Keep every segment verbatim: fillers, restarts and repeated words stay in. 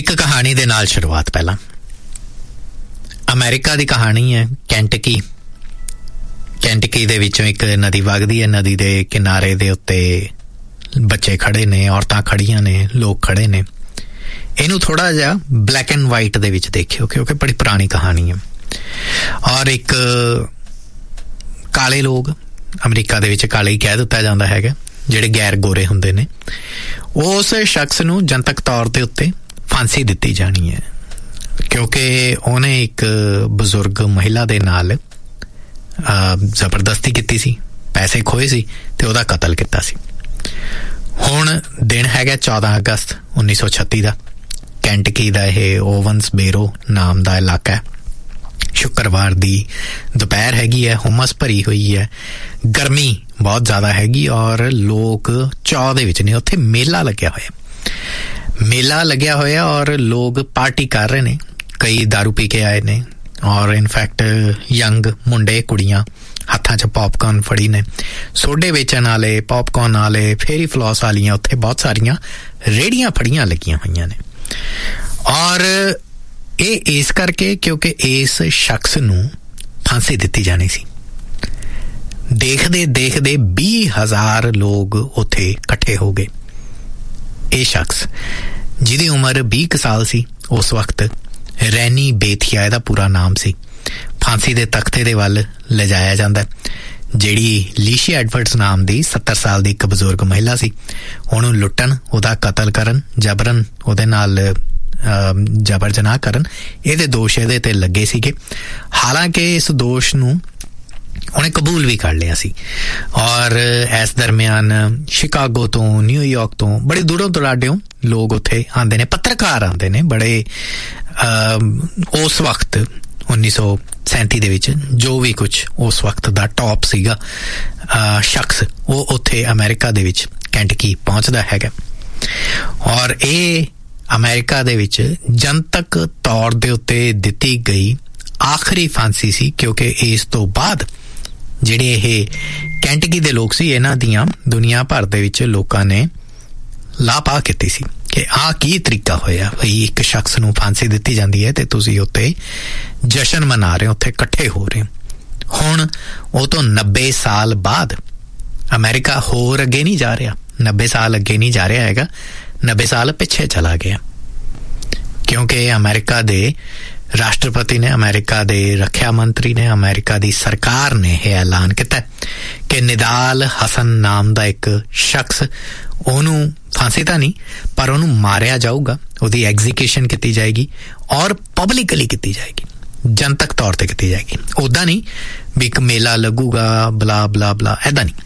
ਇੱਕ ਕਹਾਣੀ ਦੇ ਨਾਲ ਸ਼ੁਰੂਆਤ। ਪਹਿਲਾਂ ਅਮਰੀਕਾ ਦੀ ਕਹਾਣੀ ਹੈ, ਕੈਂਟਕੀ। ਕੈਂਟਕੀ ਦੇ ਵਿੱਚੋਂ ਇੱਕ ਨਦੀ ਵਗਦੀ ਹੈ। ਨਦੀ ਦੇ ਕਿਨਾਰੇ ਦੇ ਉੱਤੇ ਬੱਚੇ ਖੜੇ ਨੇ, ਔਰਤਾਂ ਖੜੀਆਂ ਨੇ, ਲੋਕ ਖੜੇ ਨੇ। ਇਹਨੂੰ ਥੋੜਾ ਜਿਹਾ ਬਲੈਕ ਐਂਡ ਵਾਈਟ ਦੇ ਵਿੱਚ ਦੇਖਿਓ ਕਿਉਂਕਿ ਬੜੀ ਪੁਰਾਣੀ ਕਹਾਣੀ ਹੈ। ਔਰ ਇੱਕ ਕਾਲੇ ਲੋਕ, ਅਮਰੀਕਾ ਦੇ ਵਿੱਚ ਕਾਲੇ ਹੀ ਕਹਿ ਦਿੱਤਾ ਜਾਂਦਾ ਹੈਗਾ, ਜਿਹੜੇ ਗੈਰ ਗੋਰੇ ਹੁੰਦੇ ਨੇ, ਉਸ ਸ਼ਖਸ ਨੂੰ ਜਨਤਕ ਤੌਰ ਦੇ ਉੱਤੇ ਫਾਂਸੀ ਦਿੱਤੀ ਜਾਣੀ ਹੈ ਕਿਉਂਕਿ ਉਹਨੇ ਇੱਕ ਬਜ਼ੁਰਗ ਮਹਿਲਾ ਦੇ ਨਾਲ ਜ਼ਬਰਦਸਤੀ ਕੀਤੀ ਸੀ, ਪੈਸੇ ਖੋਏ ਸੀ ਤੇ ਉਹਦਾ ਕਤਲ ਕੀਤਾ ਸੀ। ਹੁਣ ਦਿਨ ਹੈਗਾ ਚੌਦਾਂ ਅਗਸਤ ਉੱਨੀ ਸੌ ਛੱਤੀ ਦਾ। ਕੈਂਟਕੀ ਦਾ ਇਹ ਓਵਨਸਬੇਰੋ ਨਾਮ ਦਾ ਇਲਾਕਾ ਹੈ। ਸ਼ੁੱਕਰਵਾਰ ਦੀ ਦੁਪਹਿਰ ਹੈਗੀ ਹੈ, ਹੁਮਸ ਭਰੀ ਹੋਈ ਹੈ, ਗਰਮੀ ਬਹੁਤ ਜ਼ਿਆਦਾ ਹੈਗੀ ਔਰ ਲੋਕ ਚਾਅ ਦੇ ਵਿੱਚ ਨੇ। ਉੱਥੇ ਮੇਲਾ ਲੱਗਿਆ ਹੋਇਆ ਮੇਲਾ ਲੱਗਿਆ ਹੋਇਆ ਔਰ ਲੋਕ ਪਾਰਟੀ ਕਰ ਰਹੇ ਨੇ। ਕਈ ਦਾਰੂ ਪੀ ਕੇ ਆਏ ਨੇ ਔਰ ਇਨਫੈਕਟ ਯੰਗ ਮੁੰਡੇ ਕੁੜੀਆਂ ਹੱਥਾਂ 'ਚ ਪੌਪਕਾਰਨ ਫੜੀ ਨੇ, ਸੋਡੇ ਵੇਚਣ ਵਾਲੇ, ਪੌਪਕਾਰਨ ਵਾਲੇ, ਫੇਰੀ ਫਲੋਸ ਵਾਲੀਆਂ, ਉੱਥੇ ਬਹੁਤ ਸਾਰੀਆਂ ਰੇਹੜੀਆਂ ਫੜੀਆਂ ਲੱਗੀਆਂ ਹੋਈਆਂ ਨੇ। ਔਰ ਇਹ ਇਸ ਕਰਕੇ ਕਿਉਂਕਿ ਇਸ ਸ਼ਖਸ ਨੂੰ ਫਾਂਸੀ ਦਿੱਤੀ ਜਾਣੀ ਸੀ। ਦੇਖਦੇ ਦੇਖਦੇ ਵੀਹ ਹਜ਼ਾਰ ਲੋਕ ਉੱਥੇ ਇਕੱਠੇ ਹੋ ਗਏ। ਇਹ ਸ਼ਖਸ ਜਿਹਦੀ ਉਮਰ ਵੀਹ ਕੁ ਸਾਲ ਸੀ ਉਸ ਵਕਤ, ਰੈਨੀ ਬੇਥੀਆ ਇਹਦਾ ਪੂਰਾ ਨਾਮ ਸੀ, ਫਾਂਸੀ ਦੇ ਤਖਤੇ ਦੇ ਵੱਲ ਲਿਜਾਇਆ ਜਾਂਦਾ। ਜਿਹੜੀ ਲੀਸ਼ੀਆ ਐਡਵਰਡਸ ਨਾਮ ਦੀ ਸੱਤਰ ਸਾਲ ਦੀ ਇੱਕ ਬਜ਼ੁਰਗ ਮਹਿਲਾ ਸੀ, ਉਹਨੂੰ ਲੁੱਟਣ, ਉਹਦਾ ਕਤਲ ਕਰਨ, ਜਬਰਨ ਉਹਦੇ ਨਾਲ ਜਬਰ ਜਨਾਹ ਕਰਨ, ਇਹਦੇ ਦੋਸ਼ ਇਹਦੇ ਤੇ ਲੱਗੇ ਸੀਗੇ। ਹਾਲਾਂਕਿ ਇਸ ਦੋਸ਼ ਨੂੰ ਉਹਨੇ ਕਬੂਲ ਵੀ ਕਰ ਲਿਆ ਸੀ। ਔਰ ਇਸ ਦਰਮਿਆਨ ਸ਼ਿਕਾਗੋ ਤੋਂ, ਨਿਊਯਾਰਕ ਤੋਂ, ਬੜੇ ਦੂਰੋਂ ਦੁਰਾਡਿਓਂ ਲੋਕ ਉੱਥੇ ਆਉਂਦੇ ਨੇ, ਪੱਤਰਕਾਰ ਆਉਂਦੇ ਨੇ ਬੜੇ। ਉਸ ਵਕਤ ਉੱਨੀ ਸੌ ਸੈਂਤੀ ਦੇ ਵਿੱਚ ਜੋ ਵੀ ਕੁਛ ਉਸ ਵਕਤ ਦਾ ਟੌਪ ਸੀਗਾ ਸ਼ਖਸ, ਉਹ ਉੱਥੇ ਅਮਰੀਕਾ ਦੇ ਵਿੱਚ ਕੈਂਟਕੀ ਪਹੁੰਚਦਾ ਹੈਗਾ। ਔਰ ਇਹ ਅਮਰੀਕਾ ਦੇ ਵਿੱਚ ਜਨਤਕ ਤੌਰ ਦੇ ਉੱਤੇ ਦਿੱਤੀ ਗਈ ਆਖਰੀ ਫਾਂਸੀ ਸੀ ਕਿਉਂਕਿ ਇਸ ਤੋਂ ਬਾਅਦ ਜਿਹੜੇ ਇਹ ਕੈਂਟਕੀ ਦੇ ਲੋਕ ਸੀ, ਇਹਨਾਂ ਦੀਆਂ ਦੁਨੀਆ ਭਰ ਦੇ ਵਿੱਚ ਲੋਕਾਂ ਨੇ ਲਾਪਾ ਕੀਤੀ ਸੀ ਕਿ ਆਹ ਕੀ ਤਰੀਕਾ ਹੋਇਆ ਬਈ ਇੱਕ ਸ਼ਖਸ ਨੂੰ ਫਾਂਸੀ ਦਿੱਤੀ ਜਾਂਦੀ ਹੈ ਤੇ ਤੁਸੀਂ ਉੱਤੇ ਜਸ਼ਨ ਮਨਾ ਰਹੇ ਹੋ, ਉੱਥੇ ਇਕੱਠੇ ਹੋ ਰਹੇ ਹੋ। ਹੁਣ ਉਹ ਤੋਂ ਨੱਬੇ ਸਾਲ ਬਾਅਦ ਅਮਰੀਕਾ ਹੋਰ ਅੱਗੇ ਨਹੀਂ ਜਾ ਰਿਹਾ, ਨੱਬੇ ਸਾਲ ਅੱਗੇ ਨਹੀਂ ਜਾ ਰਿਹਾ ਹੈਗਾ, ਨੱਬੇ ਸਾਲ ਪਿੱਛੇ ਚਲਾ ਗਿਆ ਕਿਉਂਕਿ ਅਮਰੀਕਾ ਦੇ ਰਾਸ਼ਟਰਪਤੀ ਨੇ, ਅਮਰੀਕਾ ਦੇ ਰੱਖਿਆ ਮੰਤਰੀ ਨੇ, ਅਮਰੀਕਾ ਦੀ ਸਰਕਾਰ ਨੇ ਇਹ ਐਲਾਨ ਕੀਤਾ ਕਿ ਨਿਦਾਲ ਹਸਨ ਨਾਮ ਦਾ ਇੱਕ ਸ਼ਖਸ, ਉਹਨੂੰ ਫਾਂਸੀ ਤਾਂ ਨਹੀਂ ਪਰ ਉਹਨੂੰ ਮਾਰਿਆ ਜਾਊਗਾ, ਉਹਦੀ ਐਗਜ਼ੀਕਿਊਸ਼ਨ ਕੀਤੀ ਜਾਏਗੀ ਔਰ ਪਬਲਿਕਲੀ ਕੀਤੀ ਜਾਏਗੀ, ਜਨਤਕ ਤੌਰ ਤੇ ਕੀਤੀ ਜਾਏਗੀ। ਉੱਦਾਂ ਨਹੀਂ ਵੀ ਇੱਕ ਮੇਲਾ ਲੱਗੂਗਾ ਬਲਾ ਬਲਾ ਬਲਾ, ਇੱਦਾਂ ਨਹੀਂ।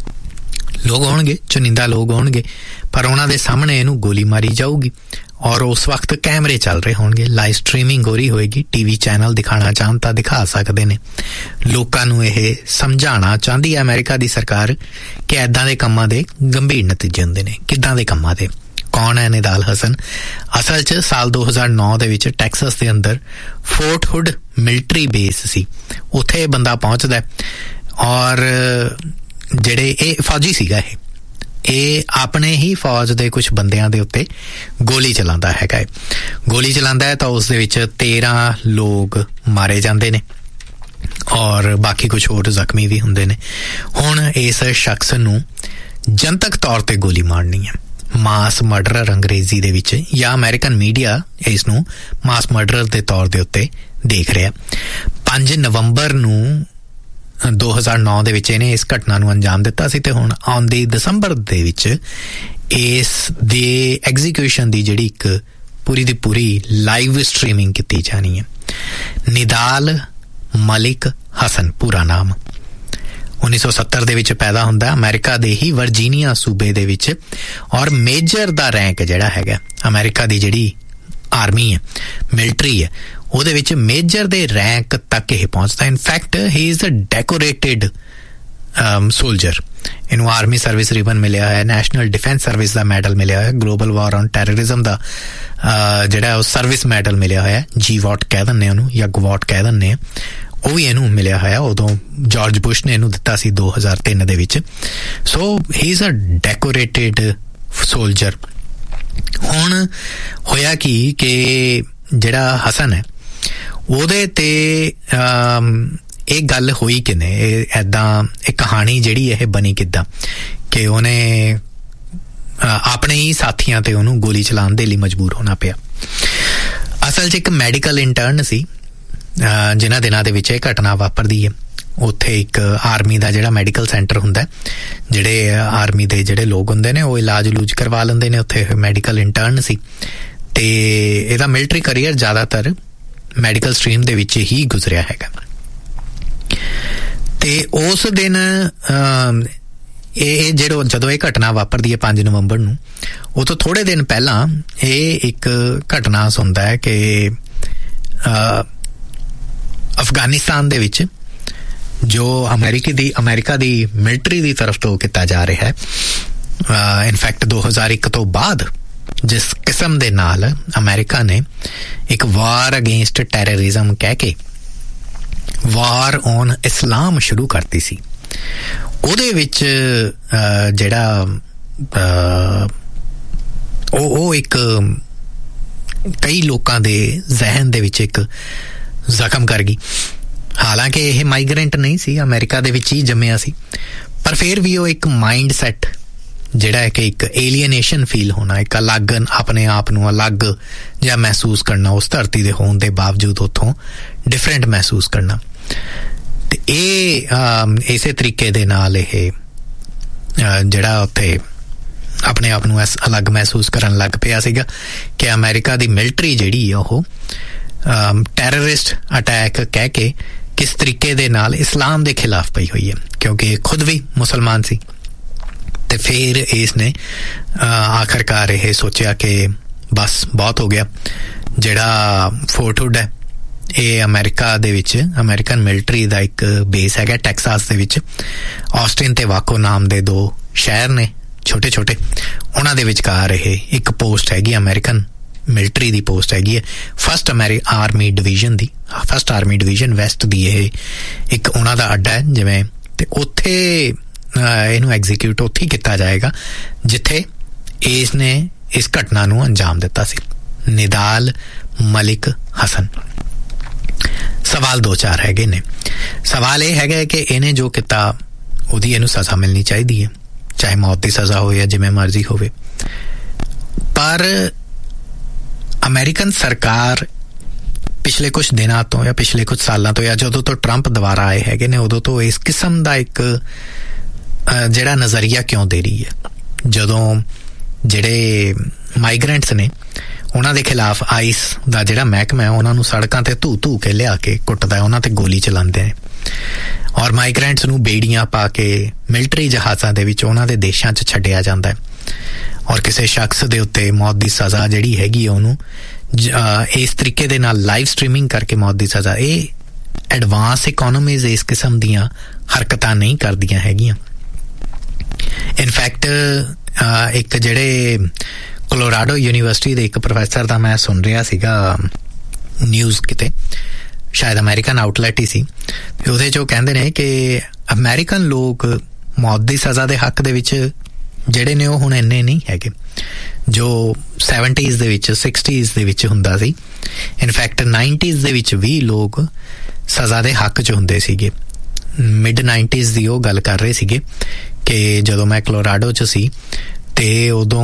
ਲੋਕ ਹੋਣਗੇ, ਚੁਣਿੰਦਾ ਲੋਕ ਹੋਣਗੇ, ਪਰ ਉਹਨਾਂ ਦੇ ਸਾਹਮਣੇ ਇਹਨੂੰ ਗੋਲੀ ਮਾਰੀ ਜਾਊਗੀ ਔਰ ਉਸ ਵਕਤ ਕੈਮਰੇ ਚੱਲ ਰਹੇ ਹੋਣਗੇ, ਲਾਈਵ ਸਟਰੀਮਿੰਗ ਹੋ ਰਹੀ ਹੋਏਗੀ, ਟੀਵੀ ਚੈਨਲ ਦਿਖਾਉਣਾ ਚਾਹਣ ਤਾਂ ਦਿਖਾ ਸਕਦੇ ਨੇ। ਲੋਕਾਂ ਨੂੰ ਇਹ ਸਮਝਾਉਣਾ ਚਾਹੁੰਦੀ ਹੈ ਅਮਰੀਕਾ ਦੀ ਸਰਕਾਰ ਕਿ ਇੱਦਾਂ ਦੇ ਕੰਮਾਂ ਦੇ ਗੰਭੀਰ ਨਤੀਜੇ ਹੁੰਦੇ ਨੇ। ਕਿੱਦਾਂ ਦੇ ਕੰਮਾਂ ਦੇ? ਕੌਣ ਹੈ ਨਿਦਾਲ ਹਸਨ? ਅਸਲ 'ਚ ਸਾਲ ਦੋ ਹਜ਼ਾਰ ਨੌ ਦੇ ਵਿੱਚ ਟੈਕਸਸ ਦੇ ਅੰਦਰ ਫੋਰਟ ਹੁੱਡ ਮਿਲਟਰੀ ਬੇਸ ਸੀ, ਉੱਥੇ ਇਹ ਬੰਦਾ ਪਹੁੰਚਦਾ ਔਰ ਜਿਹੜੇ ਇਹ ਫੌਜੀ ਸੀਗਾ, ਇਹ ਇਹ ਆਪਣੇ ਹੀ ਫੌਜ ਦੇ ਕੁਛ ਬੰਦਿਆਂ ਦੇ ਉੱਤੇ ਗੋਲੀ ਚਲਾਉਂਦਾ ਹੈਗਾ ਹੈ। ਗੋਲੀ ਚਲਾਉਂਦਾ ਹੈ ਤਾਂ ਉਸ ਦੇ ਵਿੱਚ ਤੇਰਾਂ ਲੋਕ ਮਾਰੇ ਜਾਂਦੇ ਨੇ ਔਰ ਬਾਕੀ ਕੁਛ ਹੋਰ ਜ਼ਖਮੀ ਵੀ ਹੁੰਦੇ ਨੇ। ਹੁਣ ਇਸ ਸ਼ਖਸ ਨੂੰ ਜਨਤਕ ਤੌਰ ਤੇ ਗੋਲੀ ਮਾਰਨੀ ਹੈ, ਮਾਸ ਮਰਡਰ ਅੰਗਰੇਜ਼ੀ ਦੇ ਵਿੱਚ, ਜਾਂ ਅਮਰੀਕਨ ਮੀਡੀਆ ਇਸ ਨੂੰ ਮਾਸ ਮਰਡਰ ਦੇ ਤੌਰ ਦੇ ਉੱਤੇ ਦੇਖ ਰਿਹਾ। ਪੰਜ ਨਵੰਬਰ ਨੂੰ ਦੋ ਹਜ਼ਾਰ ਨੌ ਦੇ ਵਿੱਚ ਇਹਨੇ ਇਸ ਘਟਨਾ ਨੂੰ ਅੰਜਾਮ ਦਿੱਤਾ ਸੀ ਤੇ ਹੁਣ ਆਉਂਦੀ ਦਸੰਬਰ ਦੇ ਵਿੱਚ ਇਸ ਦੇ ਐਗਜ਼ੀਕਿਊਸ਼ਨ ਦੀ ਜਿਹੜੀ ਇੱਕ ਪੂਰੀ ਦੀ ਪੂਰੀ ਲਾਈਵ ਸਟਰੀਮਿੰਗ ਕੀਤੀ ਜਾਣੀ ਹੈ। ਨਿਦਾਲ ਮਲਿਕ ਹਸਨ ਪੂਰਾ ਨਾਮ, ਉੱਨੀ ਸੌ ਸੱਤਰ ਦੇ ਵਿੱਚ ਪੈਦਾ ਹੁੰਦਾ, ਅਮਰੀਕਾ ਦੇ ਹੀ ਵਰਜੀਨੀਆ ਸੂਬੇ ਦੇ ਵਿੱਚ, ਔਰ ਮੇਜਰ ਦਾ ਰੈਂਕ ਜਿਹੜਾ ਹੈਗਾ ਅਮਰੀਕਾ ਦੀ ਜਿਹੜੀ ਆਰਮੀ ਹੈ, ਮਿਲਟਰੀ ਹੈ, ਉਹਦੇ ਵਿੱਚ ਮੇਜਰ ਦੇ ਰੈਂਕ ਤੱਕ ਇਹ ਪਹੁੰਚਦਾ। In fact he is a decorated soldier. ਇਹਨੂੰ ਆਰਮੀ ਸਰਵਿਸ ਰਿਬਨ ਮਿਲਿਆ ਹੋਇਆ, ਨੈਸ਼ਨਲ ਡਿਫੈਂਸ ਸਰਵਿਸ ਦਾ ਮੈਡਲ ਮਿਲਿਆ ਹੋਇਆ, ਗਲੋਬਲ ਵਾਰ ਔਨ ਟੈਰਰਿਜ਼ਮ ਦਾ ਜਿਹੜਾ ਉਹ ਸਰਵਿਸ ਮੈਡਲ ਮਿਲਿਆ ਹੋਇਆ, ਜੀ ਵਾਟ ਕਹਿ ਦਿੰਦੇ ਉਹਨੂੰ ਜਾਂ ਗਵਾਟ ਕਹਿ ਦਿੰਦੇ ਆ, ਉਹ ਵੀ ਇਹਨੂੰ ਮਿਲਿਆ ਹੋਇਆ। ਉਦੋਂ ਜਾਰਜ ਬੁਸ਼ ਨੇ ਇਹਨੂੰ ਦਿੱਤਾ ਸੀ ਦੋ ਹਜ਼ਾਰ ਤਿੰਨ ਦੇ ਵਿੱਚ। ਸੋ ਹੀ ਇਜ਼ ਅ ਡੈਕੋਰੇਟਿਡ ਸੋਲਜਰ। ਹੁਣ ਹੋਇਆ ਕੀ ਕਿ ਜਿਹੜਾ ਹਸਨ ਹੈ ਉਹਦੇ ਤੇ ਇਹ ਗੱਲ ਹੋਈ ਕਿਨੇ, ਇਹ ਇੱਦਾਂ ਇਹ ਕਹਾਣੀ ਜਿਹੜੀ ਇਹ ਬਣੀ ਕਿੱਦਾਂ ਕਿ ਉਹਨੇ ਆਪਣੇ ਹੀ ਸਾਥੀਆਂ ਤੇ ਉਹਨੂੰ ਗੋਲੀ ਚਲਾਉਣ ਦੇ ਲਈ ਮਜਬੂਰ ਹੋਣਾ ਪਿਆ। ਅਸਲ 'ਚ ਇੱਕ ਮੈਡੀਕਲ ਇੰਟਰਨ ਸੀ ਜਿਨ੍ਹਾਂ ਦਿਨਾਂ ਦੇ ਵਿੱਚ ਇਹ ਘਟਨਾ ਵਾਪਰਦੀ ਹੈ। ਉੱਥੇ ਇੱਕ ਆਰਮੀ ਦਾ ਜਿਹੜਾ ਮੈਡੀਕਲ ਸੈਂਟਰ ਹੁੰਦਾ, ਜਿਹੜੇ ਆਰਮੀ ਦੇ ਜਿਹੜੇ ਲੋਕ ਹੁੰਦੇ ਨੇ ਉਹ ਇਲਾਜ ਲੂਜ ਕਰਵਾ ਲੈਂਦੇ ਨੇ, ਉੱਥੇ ਮੈਡੀਕਲ ਇੰਟਰਨ ਸੀ ਤੇ ਇਹਦਾ ਮਿਲਟਰੀ ਕਰੀਅਰ ਜ਼ਿਆਦਾਤਰ ਮੈਡੀਕਲ ਸਟਰੀਮ ਦੇ ਵਿੱਚ ਹੀ ਗੁਜ਼ਰਿਆ ਹੈਗਾ। ਤੇ ਉਸ ਦਿਨ ਇਹ ਜਿਹੜਾ ਜਦੋਂ ਇਹ ਘਟਨਾ ਵਾਪਰਦੀ ਹੈ ਪੰਜ ਨਵੰਬਰ ਨੂੰ, ਉਹ ਤੋਂ ਥੋੜ੍ਹੇ ਦਿਨ ਪਹਿਲਾਂ ਇਹ ਇੱਕ ਘਟਨਾ ਸੁਣਦਾ ਹੈ ਕਿ ਅਫਗਾਨਿਸਤਾਨ ਦੇ ਵਿੱਚ ਜੋ ਅਮਰੀਕੀ ਦੀ ਅਮਰੀਕਾ ਦੀ ਮਿਲਟਰੀ ਦੀ ਤਰਫ ਤੋਂ ਕੀਤਾ ਜਾ ਰਿਹਾ ਹੈ, ਇਨਫੈਕਟ ਦੋ ਹਜ਼ਾਰ ਇੱਕ ਤੋਂ ਬਾਅਦ ਜਿਸ ਕਿਸਮ ਦੇ ਨਾਲ ਅਮਰੀਕਾ ਨੇ ਇੱਕ ਵਾਰ ਅਗੇਂਸਟ ਟੈਰਰਿਜ਼ਮ ਕਹਿ ਕੇ ਵਾਰ ਔਨ ਇਸਲਾਮ ਸ਼ੁਰੂ ਕਰਤੀ ਸੀ, ਉਹਦੇ ਵਿੱਚ ਜਿਹੜਾ ਉਹ ਉਹ ਇੱਕ ਕਈ ਲੋਕਾਂ ਦੇ ਜ਼ਹਿਨ ਦੇ ਵਿੱਚ ਇੱਕ ਜ਼ਖਮ ਕਰ ਗਈ। ਹਾਲਾਂਕਿ ਇਹ ਮਾਈਗਰੈਂਟ ਨਹੀਂ ਸੀ, ਅਮਰੀਕਾ ਦੇ ਵਿੱਚ ਹੀ ਜੰਮਿਆ ਸੀ, ਪਰ ਫਿਰ ਵੀ ਉਹ ਇੱਕ ਮਾਈਂਡ ਸੈੱਟ ਜਿਹੜਾ ਹੈ ਕਿ ਇੱਕ ਏਲੀਏਨੇਸ਼ਨ ਫੀਲ ਹੋਣਾ, ਇੱਕ ਅਲੱਗ ਆਪਣੇ ਆਪ ਨੂੰ ਅਲੱਗ ਜਿਹਾ ਮਹਿਸੂਸ ਕਰਨਾ, ਉਸ ਧਰਤੀ ਦੇ ਹੋਣ ਦੇ ਬਾਵਜੂਦ ਉੱਥੋਂ ਡਿਫਰੈਂਟ ਮਹਿਸੂਸ ਕਰਨਾ। ਤੇ ਇਹ ਇਸੇ ਤਰੀਕੇ ਦੇ ਨਾਲ ਇਹ ਜਿਹੜਾ ਉੱਥੇ ਆਪਣੇ ਆਪ ਨੂੰ ਅਲੱਗ ਮਹਿਸੂਸ ਕਰਨ ਲੱਗ ਪਿਆ ਸੀਗਾ ਕਿ ਅਮਰੀਕਾ ਦੀ ਮਿਲਟਰੀ ਜਿਹੜੀ ਆ ਉਹ ਟੈਰਰਿਸਟ ਅਟੈਕ ਕਹਿ ਕੇ ਕਿਸ ਤਰੀਕੇ ਦੇ ਨਾਲ ਇਸਲਾਮ ਦੇ ਖਿਲਾਫ ਪਈ ਹੋਈ ਹੈ, ਕਿਉਂਕਿ ਖੁਦ ਵੀ ਮੁਸਲਮਾਨ ਸੀ। ਤੇ ਫਿਰ ਇਸ ਨੇ ਆਖਰਕਾਰ ਇਹ ਸੋਚਿਆ ਕਿ ਬਸ ਬਹੁਤ ਹੋ ਗਿਆ, ਜਿਹੜਾ ਫੋਰਟ ਹੁੱਡ ਹੈ ਇਹ ਅਮਰੀਕਾ ਦੇ ਵਿੱਚ ਅਮਰੀਕਨ ਮਿਲਟਰੀ ਦਾ ਇੱਕ ਬੇਸ ਹੈਗਾ ਟੈਕਸਾਸ ਦੇ ਵਿੱਚ। ਆਸਟਿਨ ਤੇ ਵਾਕੋ ਨਾਮ ਦੇ ਦੋ ਸ਼ਹਿਰ ਨੇ ਛੋਟੇ ਛੋਟੇ, ਉਹਨਾਂ ਦੇ ਵਿਚਕਾਰ ਇਹ ਇੱਕ ਪੋਸਟ ਹੈਗੀ, ਅਮਰੀਕਨ ਮਿਲਟਰੀ ਦੀ ਪੋਸਟ ਹੈਗੀ ਹੈ, ਫਸਟ ਅਮੈਰੀ ਆਰਮੀ ਡਿਵੀਜ਼ਨ ਦੀ, ਫਸਟ ਆਰਮੀ ਡਿਵੀਜ਼ਨ ਵੈਸਟ ਦੀ ਇਹ ਇੱਕ ਉਹਨਾਂ ਦਾ ਅੱਡਾ ਹੈ ਜਿਵੇਂ। ਤੇ ਉੱਥੇ ਇਹਨੂੰ ਐਗਜ਼ੀਕਿਊਟ ਉੱਥੇ ਕੀਤਾ ਜਾਏਗਾ ਜਿੱਥੇ ਇਸ ਨੇ ਇਸ ਘਟਨਾ ਨੂੰ ਅੰਜਾਮ ਦਿੱਤਾ ਸੀ, ਨਿਦਾਲ ਮਲਿਕ ਹਸਨ। ਸਵਾਲ ਦੋ ਚਾਰ ਹੈਗੇ ਨੇ। ਸਵਾਲ ਇਹ ਹੈਗਾ ਕਿ ਇਹਨੇ ਜੋ ਕੀਤਾ ਉਹਦੀ ਇਹਨੂੰ ਸਜ਼ਾ ਮਿਲਣੀ ਚਾਹੀਦੀ ਹੈ, ਚਾਹੇ ਮੌਤ ਦੀ ਸਜ਼ਾ ਹੋਵੇ ਜਾਂ ਜਿਵੇਂ ਮਰਜ਼ੀ ਹੋਵੇ। ਪਰ ਅਮਰੀਕਨ ਸਰਕਾਰ ਪਿਛਲੇ ਕੁਛ ਦਿਨਾਂ ਤੋਂ ਜਾਂ ਪਿਛਲੇ ਕੁਛ ਸਾਲਾਂ ਤੋਂ ਜਾਂ ਜਦੋਂ ਤੋਂ ਟਰੰਪ ਦੁਬਾਰਾ ਆਏ ਹੈਗੇ ਨੇ ਉਦੋਂ ਤੋਂ ਇਸ ਕਿਸਮ ਦਾ ਇੱਕ ਜਿਹੜਾ ਨਜ਼ਰੀਆ ਕਿਉਂ ਦੇ ਰਹੀ ਹੈ। ਜਦੋਂ ਜਿਹੜੇ ਮਾਈਗਰੈਂਟਸ ਨੇ ਉਹਨਾਂ ਦੇ ਖਿਲਾਫ ਆਈਸ ਦਾ ਜਿਹੜਾ ਮਹਿਕਮਾ ਹੈ ਉਹਨਾਂ ਨੂੰ ਸੜਕਾਂ ਤੇ ਧੂ ਧੂ ਕੇ ਲਿਆ ਕੇ ਕੁੱਟਦਾ, ਉਹਨਾਂ ਤੇ ਗੋਲੀ ਚਲਾਉਂਦੇ ਨੇ, ਔਰ ਮਾਈਗਰੈਂਟਸ ਨੂੰ ਬੇੜੀਆਂ ਪਾ ਕੇ ਮਿਲਟਰੀ ਜਹਾਜ਼ਾਂ ਦੇ ਵਿੱਚ ਉਹਨਾਂ ਦੇ ਦੇਸ਼ਾਂ 'ਚ ਛੱਡਿਆ ਜਾਂਦਾ ਹੈ, ਔਰ ਕਿਸੇ ਸ਼ਖਸ ਦੇ ਉੱਤੇ ਮੌਤ ਦੀ ਸਜ਼ਾ ਜਿਹੜੀ ਹੈਗੀ ਉਹਨੂੰ ਇਸ ਤਰੀਕੇ ਦੇ ਨਾਲ ਲਾਈਵ ਸਟਰੀਮਿੰਗ ਕਰਕੇ ਮੌਤ ਦੀ ਸਜ਼ਾ। ਇਹ ਐਡਵਾਂਸ ਇਕੋਨਮੀਜ਼ ਇਸ ਕਿਸਮ ਦੀਆਂ ਹਰਕਤਾਂ ਨਹੀਂ ਕਰਦੀਆਂ ਹੈਗੀਆਂ। ਇਨਫੈਕਟ ਇੱਕ ਜਿਹੜੇ ਕੋਲੋਰਾਡੋ ਯੂਨੀਵਰਸਿਟੀ ਦੇ ਇੱਕ ਪ੍ਰੋਫੈਸਰ ਦਾ ਮੈਂ ਸੁਣ ਰਿਹਾ ਸੀਗਾ ਨਿਊਜ਼ ਕਿਤੇ, ਸ਼ਾਇਦ ਅਮਰੀਕਨ ਆਊਟਲੈਟ ਹੀ ਸੀ, ਉਹਦੇ 'ਚ ਉਹ ਕਹਿੰਦੇ ਨੇ ਕਿ ਅਮਰੀਕਨ ਲੋਕ ਮੌਤ ਦੀ ਸਜ਼ਾ ਦੇ ਹੱਕ ਦੇ ਵਿੱਚ ਜਿਹੜੇ ਨੇ ਉਹ ਹੁਣ ਇੰਨੇ ਨਹੀਂ ਹੈਗੇ ਜੋ ਸੈਵਨਟੀਜ਼ ਦੇ ਵਿੱਚ ਸਿਕਸਟੀਜ਼ ਦੇ ਵਿੱਚ ਹੁੰਦਾ ਸੀ। ਇਨਫੈਕਟ ਨਾਈਨਟੀਜ਼ ਦੇ ਵਿੱਚ ਵੀ ਲੋਕ ਸਜ਼ਾ ਦੇ ਹੱਕ 'ਚ ਹੁੰਦੇ ਸੀਗੇ। ਮਿਡ ਨਾਈਨਟੀਜ਼ ਦੀ ਉਹ ਗੱਲ ਕਰ ਰਹੇ ਸੀਗੇ ਕਿ ਜਦੋਂ ਮੈਂ ਕੋਲੋਰਾਡੋ 'ਚ ਸੀ ਤੇ ਉਦੋਂ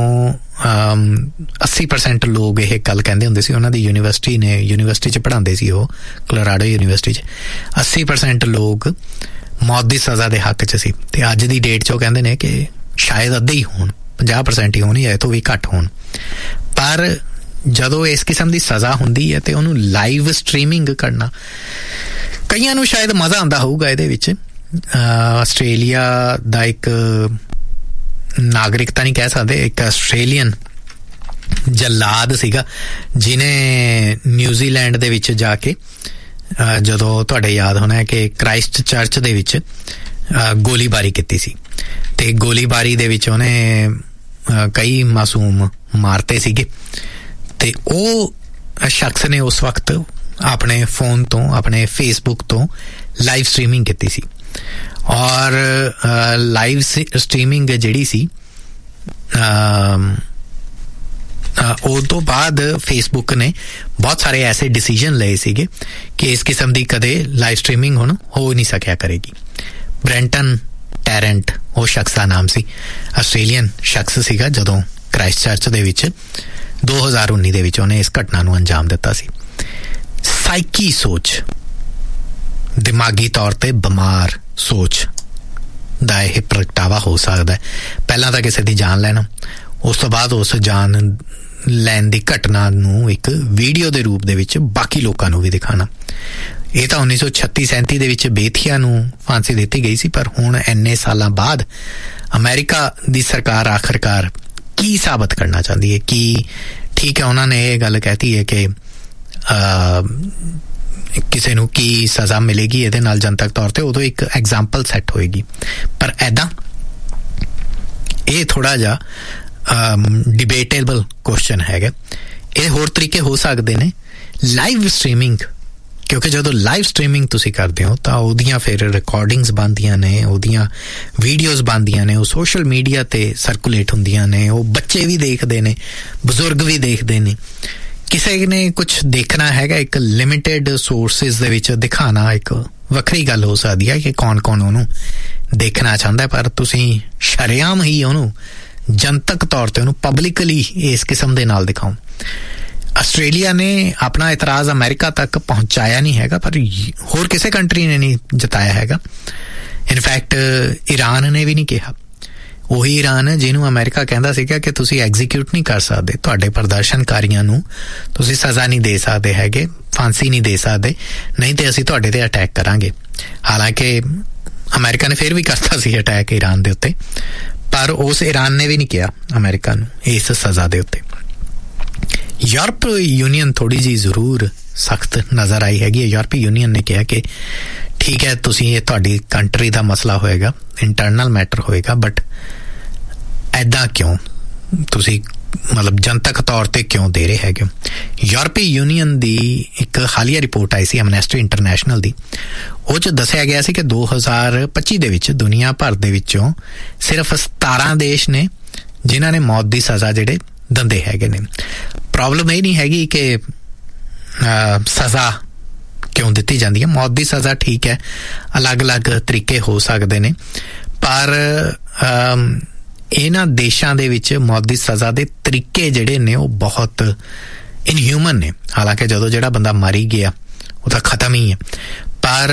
ਅੱਸੀ ਪਰਸੈਂਟ ਲੋਕ ਇਹ ਗੱਲ ਕਹਿੰਦੇ ਹੁੰਦੇ ਸੀ, ਉਹਨਾਂ ਦੀ ਯੂਨੀਵਰਸਿਟੀ ਨੇ ਯੂਨੀਵਰਸਿਟੀ 'ਚ ਪੜ੍ਹਾਉਂਦੇ ਸੀ ਉਹ ਕੋਲੋਰਾਡੋ ਯੂਨੀਵਰਸਿਟੀ 'ਚ, ਅੱਸੀ ਪਰਸੈਂਟ ਲੋਕ ਮੌਤ ਦੀ ਸਜ਼ਾ ਦੇ ਹੱਕ 'ਚ ਸੀ। ਤੇ ਅੱਜ ਦੀ ਡੇਟ 'ਚ ਉਹ ਕਹਿੰਦੇ ਨੇ ਕਿ ਸ਼ਾਇਦ ਅੱਧੇ ਹੀ ਹੋਣ, ਪੰਜਾਹ ਪਰਸੈਂਟ ਹੀ ਹੋਣ, ਜਾਂ ਤੋਂ ਵੀ ਘੱਟ ਹੋਣ। ਪਰ ਜਦੋਂ ਇਸ ਕਿਸਮ ਦੀ ਸਜ਼ਾ ਹੁੰਦੀ ਹੈ ਤੇ ਉਹਨੂੰ ਲਾਈਵ ਸਟਰੀਮਿੰਗ ਕਰਨਾ, ਕਈਆਂ ਨੂੰ ਸ਼ਾਇਦ ਮਜ਼ਾ ਆਉਂਦਾ ਹੋਊਗਾ ਇਹਦੇ ਵਿੱਚ। ਆਸਟ੍ਰੇਲੀਆ ਦਾ ਇੱਕ ਨਾਗਰਿਕ ਤਾਂ ਨਹੀਂ ਕਹਿ ਸਕਦੇ, ਇੱਕ ਆਸਟ੍ਰੇਲੀਅਨ ਜਲਾਦ ਸੀਗਾ ਜਿਹਨੇ ਨਿਊਜ਼ੀਲੈਂਡ ਦੇ ਵਿੱਚ ਜਾ ਕੇ, ਜਦੋਂ ਤੁਹਾਡੇ ਯਾਦ ਹੋਣਾ ਕਿ ਕ੍ਰਾਈਸਟ ਚਰਚ ਦੇ ਵਿੱਚ ਗੋਲੀਬਾਰੀ ਕੀਤੀ ਸੀ, ਤੇ ਗੋਲੀਬਾਰੀ ਦੇ ਵਿੱਚ ਉਹਨੇ ਕਈ ਮਾਸੂਮ ਮਾਰਤੇ ਸੀਗੇ। ਤੇ ਉਹ ਸ਼ਖਸ ਨੇ ਉਸ ਵਕਤ ਆਪਣੇ ਫੋਨ ਤੋਂ, ਆਪਣੇ ਫੇਸਬੁੱਕ ਤੋਂ ਲਾਈਵ ਸਟਰੀਮਿੰਗ ਕੀਤੀ ਸੀ, ਔਰ ਲਾਈਵ ਸਟਰੀਮਿੰਗ ਜਿਹੜੀ ਸੀ ਉਹ ਤੋਂ ਬਾਅਦ ਫੇਸਬੁੱਕ ਨੇ ਬਹੁਤ ਸਾਰੇ ਐਸੇ ਡਿਸੀਜਨ ਲਏ ਸੀਗੇ ਕਿ ਇਸ ਕਿਸਮ ਦੀ ਕਦੇ ਲਾਈਵ ਸਟ੍ਰੀਮਿੰਗ ਹੁਣ ਹੋ ਨਹੀਂ ਸਕਿਆ ਕਰੇਗੀ। ਬ੍ਰੈਂਟਨ ਟੈਰੈਂਟ ਉਹ ਸ਼ਖਸ ਦਾ ਨਾਮ ਸੀ, ਆਸਟ੍ਰੇਲੀਅਨ ਸ਼ਖਸ ਸੀਗਾ, ਜਦੋਂ ਕ੍ਰਾਈਸਟ ਚਰਚ ਦੇ ਵਿੱਚ ਦੋ ਹਜ਼ਾਰ ਉੱਨੀ ਦੇ ਵਿੱਚ ਉਹਨੇ ਇਸ ਘਟਨਾ ਨੂੰ ਅੰਜਾਮ ਦਿੱਤਾ ਸੀ। ਸਾਈਕੀ ਸੋਚ, ਦਿਮਾਗੀ ਤੌਰ ਤੇ ਬਿਮਾਰ ਸੋਚ ਦਾ ਇਹ ਪ੍ਰਗਟਾਵਾ ਹੋ ਸਕਦਾ ਹੈ। ਪਹਿਲਾਂ ਤਾਂ ਕਿਸੇ ਦੀ ਜਾਨ ਲੈਣਾ, ਉਸ ਤੋਂ ਬਾਅਦ ਉਸ ਜਾਨ ਲੈਣ ਦੀ ਘਟਨਾ ਨੂੰ ਇੱਕ ਵੀਡੀਓ ਦੇ ਰੂਪ ਦੇ ਵਿੱਚ ਬਾਕੀ ਲੋਕਾਂ ਨੂੰ ਵੀ ਦਿਖਾਣਾ। ਇਹ ਤਾਂ ਉੱਨੀ ਸੌ ਛੱਤੀ ਸੈਂਤੀ ਦੇ ਵਿੱਚ ਬੇਥੀਆ ਨੂੰ ਫਾਂਸੀ ਦਿੱਤੀ ਗਈ ਸੀ, ਪਰ ਹੁਣ ਇੰਨੇ ਸਾਲਾਂ ਬਾਅਦ ਅਮਰੀਕਾ ਦੀ ਸਰਕਾਰ ਆਖਰਕਾਰ ਕੀ ਸਾਬਤ ਕਰਨਾ ਚਾਹੁੰਦੀ ਹੈ? ਕਿ ਠੀਕ ਹੈ, ਉਹਨਾਂ ਨੇ ਇਹ ਗੱਲ ਕਹਿਤੀ ਹੈ ਕਿ ਕਿਸੇ ਨੂੰ ਕੀ ਸਜ਼ਾ ਮਿਲੇਗੀ ਇਹਦੇ ਨਾਲ ਜਨਤਕ ਤੌਰ ਤੇ, ਉਦੋਂ ਇੱਕ ਐਗਜ਼ਾਮਪਲ ਸੈੱਟ ਹੋਏਗੀ। ਪਰ ਐਦਾਂ ਇਹ ਥੋੜਾ ਜਿਹਾ ਡਿਬੇਟੇਬਲ ਕੁਐਸਚਨ ਹੈਗਾ। ਇਹ ਹੋਰ ਤਰੀਕੇ ਹੋ ਸਕਦੇ ਨੇ ਲਾਈਵ ਸਟ੍ਰੀਮਿੰਗ, ਕਿਉਂਕਿ ਜਦੋਂ ਲਾਈਵ ਸਟ੍ਰੀਮਿੰਗ ਤੁਸੀਂ ਕਰਦੇ ਹੋ ਤਾਂ ਉਹਦੀਆਂ ਫਿਰ ਰਿਕਾਰਡਿੰਗਸ ਬਣਦੀਆਂ ਨੇ, ਉਹਦੀਆਂ ਵੀਡੀਓਜ਼ ਬਣਦੀਆਂ ਨੇ, ਉਹ ਸੋਸ਼ਲ ਮੀਡੀਆ ਤੇ ਸਰਕੂਲੇਟ ਹੁੰਦੀਆਂ ਨੇ, ਉਹ ਬੱਚੇ ਵੀ ਦੇਖਦੇ ਨੇ, ਬਜ਼ੁਰਗ ਵੀ ਦੇਖਦੇ ਨੇ। ਕਿਸੇ ਨੇ ਕੁਛ ਦੇਖਣਾ ਹੈਗਾ, ਇੱਕ ਲਿਮਿਟਿਡ ਸੋਰਸਿਸ ਦੇ ਵਿੱਚ ਦਿਖਾਣਾ ਇੱਕ ਵੱਖਰੀ ਗੱਲ ਹੋ ਸਕਦੀ ਹੈ ਕਿ ਕੌਣ ਕੌਣ ਉਹਨੂੰ ਦੇਖਣਾ ਚਾਹੁੰਦਾ, ਪਰ ਤੁਸੀਂ ਸ਼ਰੇਆਮ ਹੀ ਉਹਨੂੰ ਜਨਤਕ ਤੌਰ ਤੇ ਉਹਨੂੰ ਪਬਲਿਕਲੀ ਇਸ ਕਿਸਮ ਦੇ ਨਾਲ ਦਿਖਾਓ। ਆਸਟ੍ਰੇਲੀਆ ਨੇ ਆਪਣਾ ਇਤਰਾਜ਼ ਅਮਰੀਕਾ ਤੱਕ ਪਹੁੰਚਾਇਆ ਨਹੀਂ ਹੈਗਾ, ਪਰ ਹੋਰ ਕਿਸੇ ਕੰਟਰੀ ਨੇ ਨਹੀਂ ਜਤਾਇਆ ਹੈਗਾ। ਇਨਫੈਕਟ ਈਰਾਨ ਨੇ ਵੀ ਨਹੀਂ ਕਿਹਾ। ਉਹੀ ਈਰਾਨ ਜਿਹਨੂੰ ਅਮਰੀਕਾ ਕਹਿੰਦਾ ਸੀਗਾ ਕਿ ਤੁਸੀਂ ਐਗਜ਼ੀਕਿਊਟ ਨਹੀਂ ਕਰ ਸਕਦੇ, ਤੁਹਾਡੇ ਪ੍ਰਦਰਸ਼ਨਕਾਰੀਆਂ ਨੂੰ ਤੁਸੀਂ ਸਜ਼ਾ ਨਹੀਂ ਦੇ ਸਕਦੇ ਹੈਗੇ, ਫਾਂਸੀ ਨਹੀਂ ਦੇ ਸਕਦੇ, ਨਹੀਂ ਤੇ ਅਸੀਂ ਤੁਹਾਡੇ ਤੇ ਅਟੈਕ ਕਰਾਂਗੇ। ਹਾਲਾਂਕਿ ਅਮਰੀਕਾ ਨੇ ਫਿਰ ਵੀ ਕਰਤਾ ਸੀ ਅਟੈਕ ਈਰਾਨ ਦੇ ਉੱਤੇ, ਪਰ ਉਸ ਈਰਾਨ ਨੇ ਵੀ ਨਹੀਂ ਕਿਹਾ ਅਮਰੀਕਾ ਨੂੰ ਇਸ ਸਜ਼ਾ ਦੇ ਉੱਤੇ। ਯੂਰਪ ਯੂਨੀਅਨ ਥੋੜ੍ਹੀ ਜਿਹੀ ਜ਼ਰੂਰ ਸਖਤ ਨਜ਼ਰ ਆਈ ਹੈਗੀ ਹੈ। ਯੂਰਪੀ ਯੂਨੀਅਨ ਨੇ ਕਿਹਾ ਕਿ ਠੀਕ ਹੈ, ਤੁਸੀਂ ਇਹ ਤੁਹਾਡੀ ਕੰਟਰੀ ਦਾ ਮਸਲਾ ਹੋਏਗਾ, ਇੰਟਰਨਲ ਮੈਟਰ ਹੋਏਗਾ, ਬਟ ਐਦਾਂ ਕਿਉਂ ਤੁਸੀਂ ਮਤਲਬ ਜਨਤਕ ਤੌਰ ਤੇ ਕਿਉਂ ਦੇ ਰਹੇ ਹੈਗੇ ਹੋ? ਯੂਰਪੀ ਯੂਨੀਅਨ ਦੀ ਇੱਕ ਹਾਲੀਆ ਰਿਪੋਰਟ ਆਈ ਸੀ ਐਮਨੈਸਟੀ ਇੰਟਰਨੈਸ਼ਨਲ ਦੀ, ਉਹ 'ਚ ਦੱਸਿਆ ਗਿਆ ਸੀ ਕਿ ਦੋ ਹਜ਼ਾਰ ਪੱਚੀ ਦੇ ਵਿੱਚ ਦੁਨੀਆ ਭਰ ਦੇ ਵਿੱਚੋਂ ਸਿਰਫ ਸਤਾਰਾਂ ਦੇਸ਼ ਨੇ ਜਿਨ੍ਹਾਂ ਨੇ ਮੌਤ ਦੀ ਸਜ਼ਾ ਜਿਹੜੇ ਦਿੰਦੇ ਹੈਗੇ ਨੇ। ਪ੍ਰੋਬਲਮ ਇਹ ਨਹੀਂ ਹੈਗੀ ਕਿ ਸਜ਼ਾ ਕਿਉਂ ਦਿੱਤੀ ਜਾਂਦੀ ਹੈ। ਮੌਤ ਦੀ ਸਜ਼ਾ ਠੀਕ ਹੈ, ਅਲੱਗ-ਅਲੱਗ ਤਰੀਕੇ ਹੋ ਸਕਦੇ ਨੇ, ਪਰ ਇਹਨਾਂ ਦੇਸ਼ਾਂ ਦੇ ਵਿੱਚ ਮੌਤ ਦੀ ਸਜ਼ਾ ਦੇ ਤਰੀਕੇ ਜਿਹੜੇ ਨੇ ਉਹ ਬਹੁਤ ਇਨਹਿਊਮਨ ਨੇ। ਹਾਲਾਂਕਿ ਜਦੋਂ ਜਿਹੜਾ ਬੰਦਾ ਮਰ ਹੀ ਗਿਆ ਉਹ ਤਾਂ ਖਤਮ ਹੀ ਹੈ, ਪਰ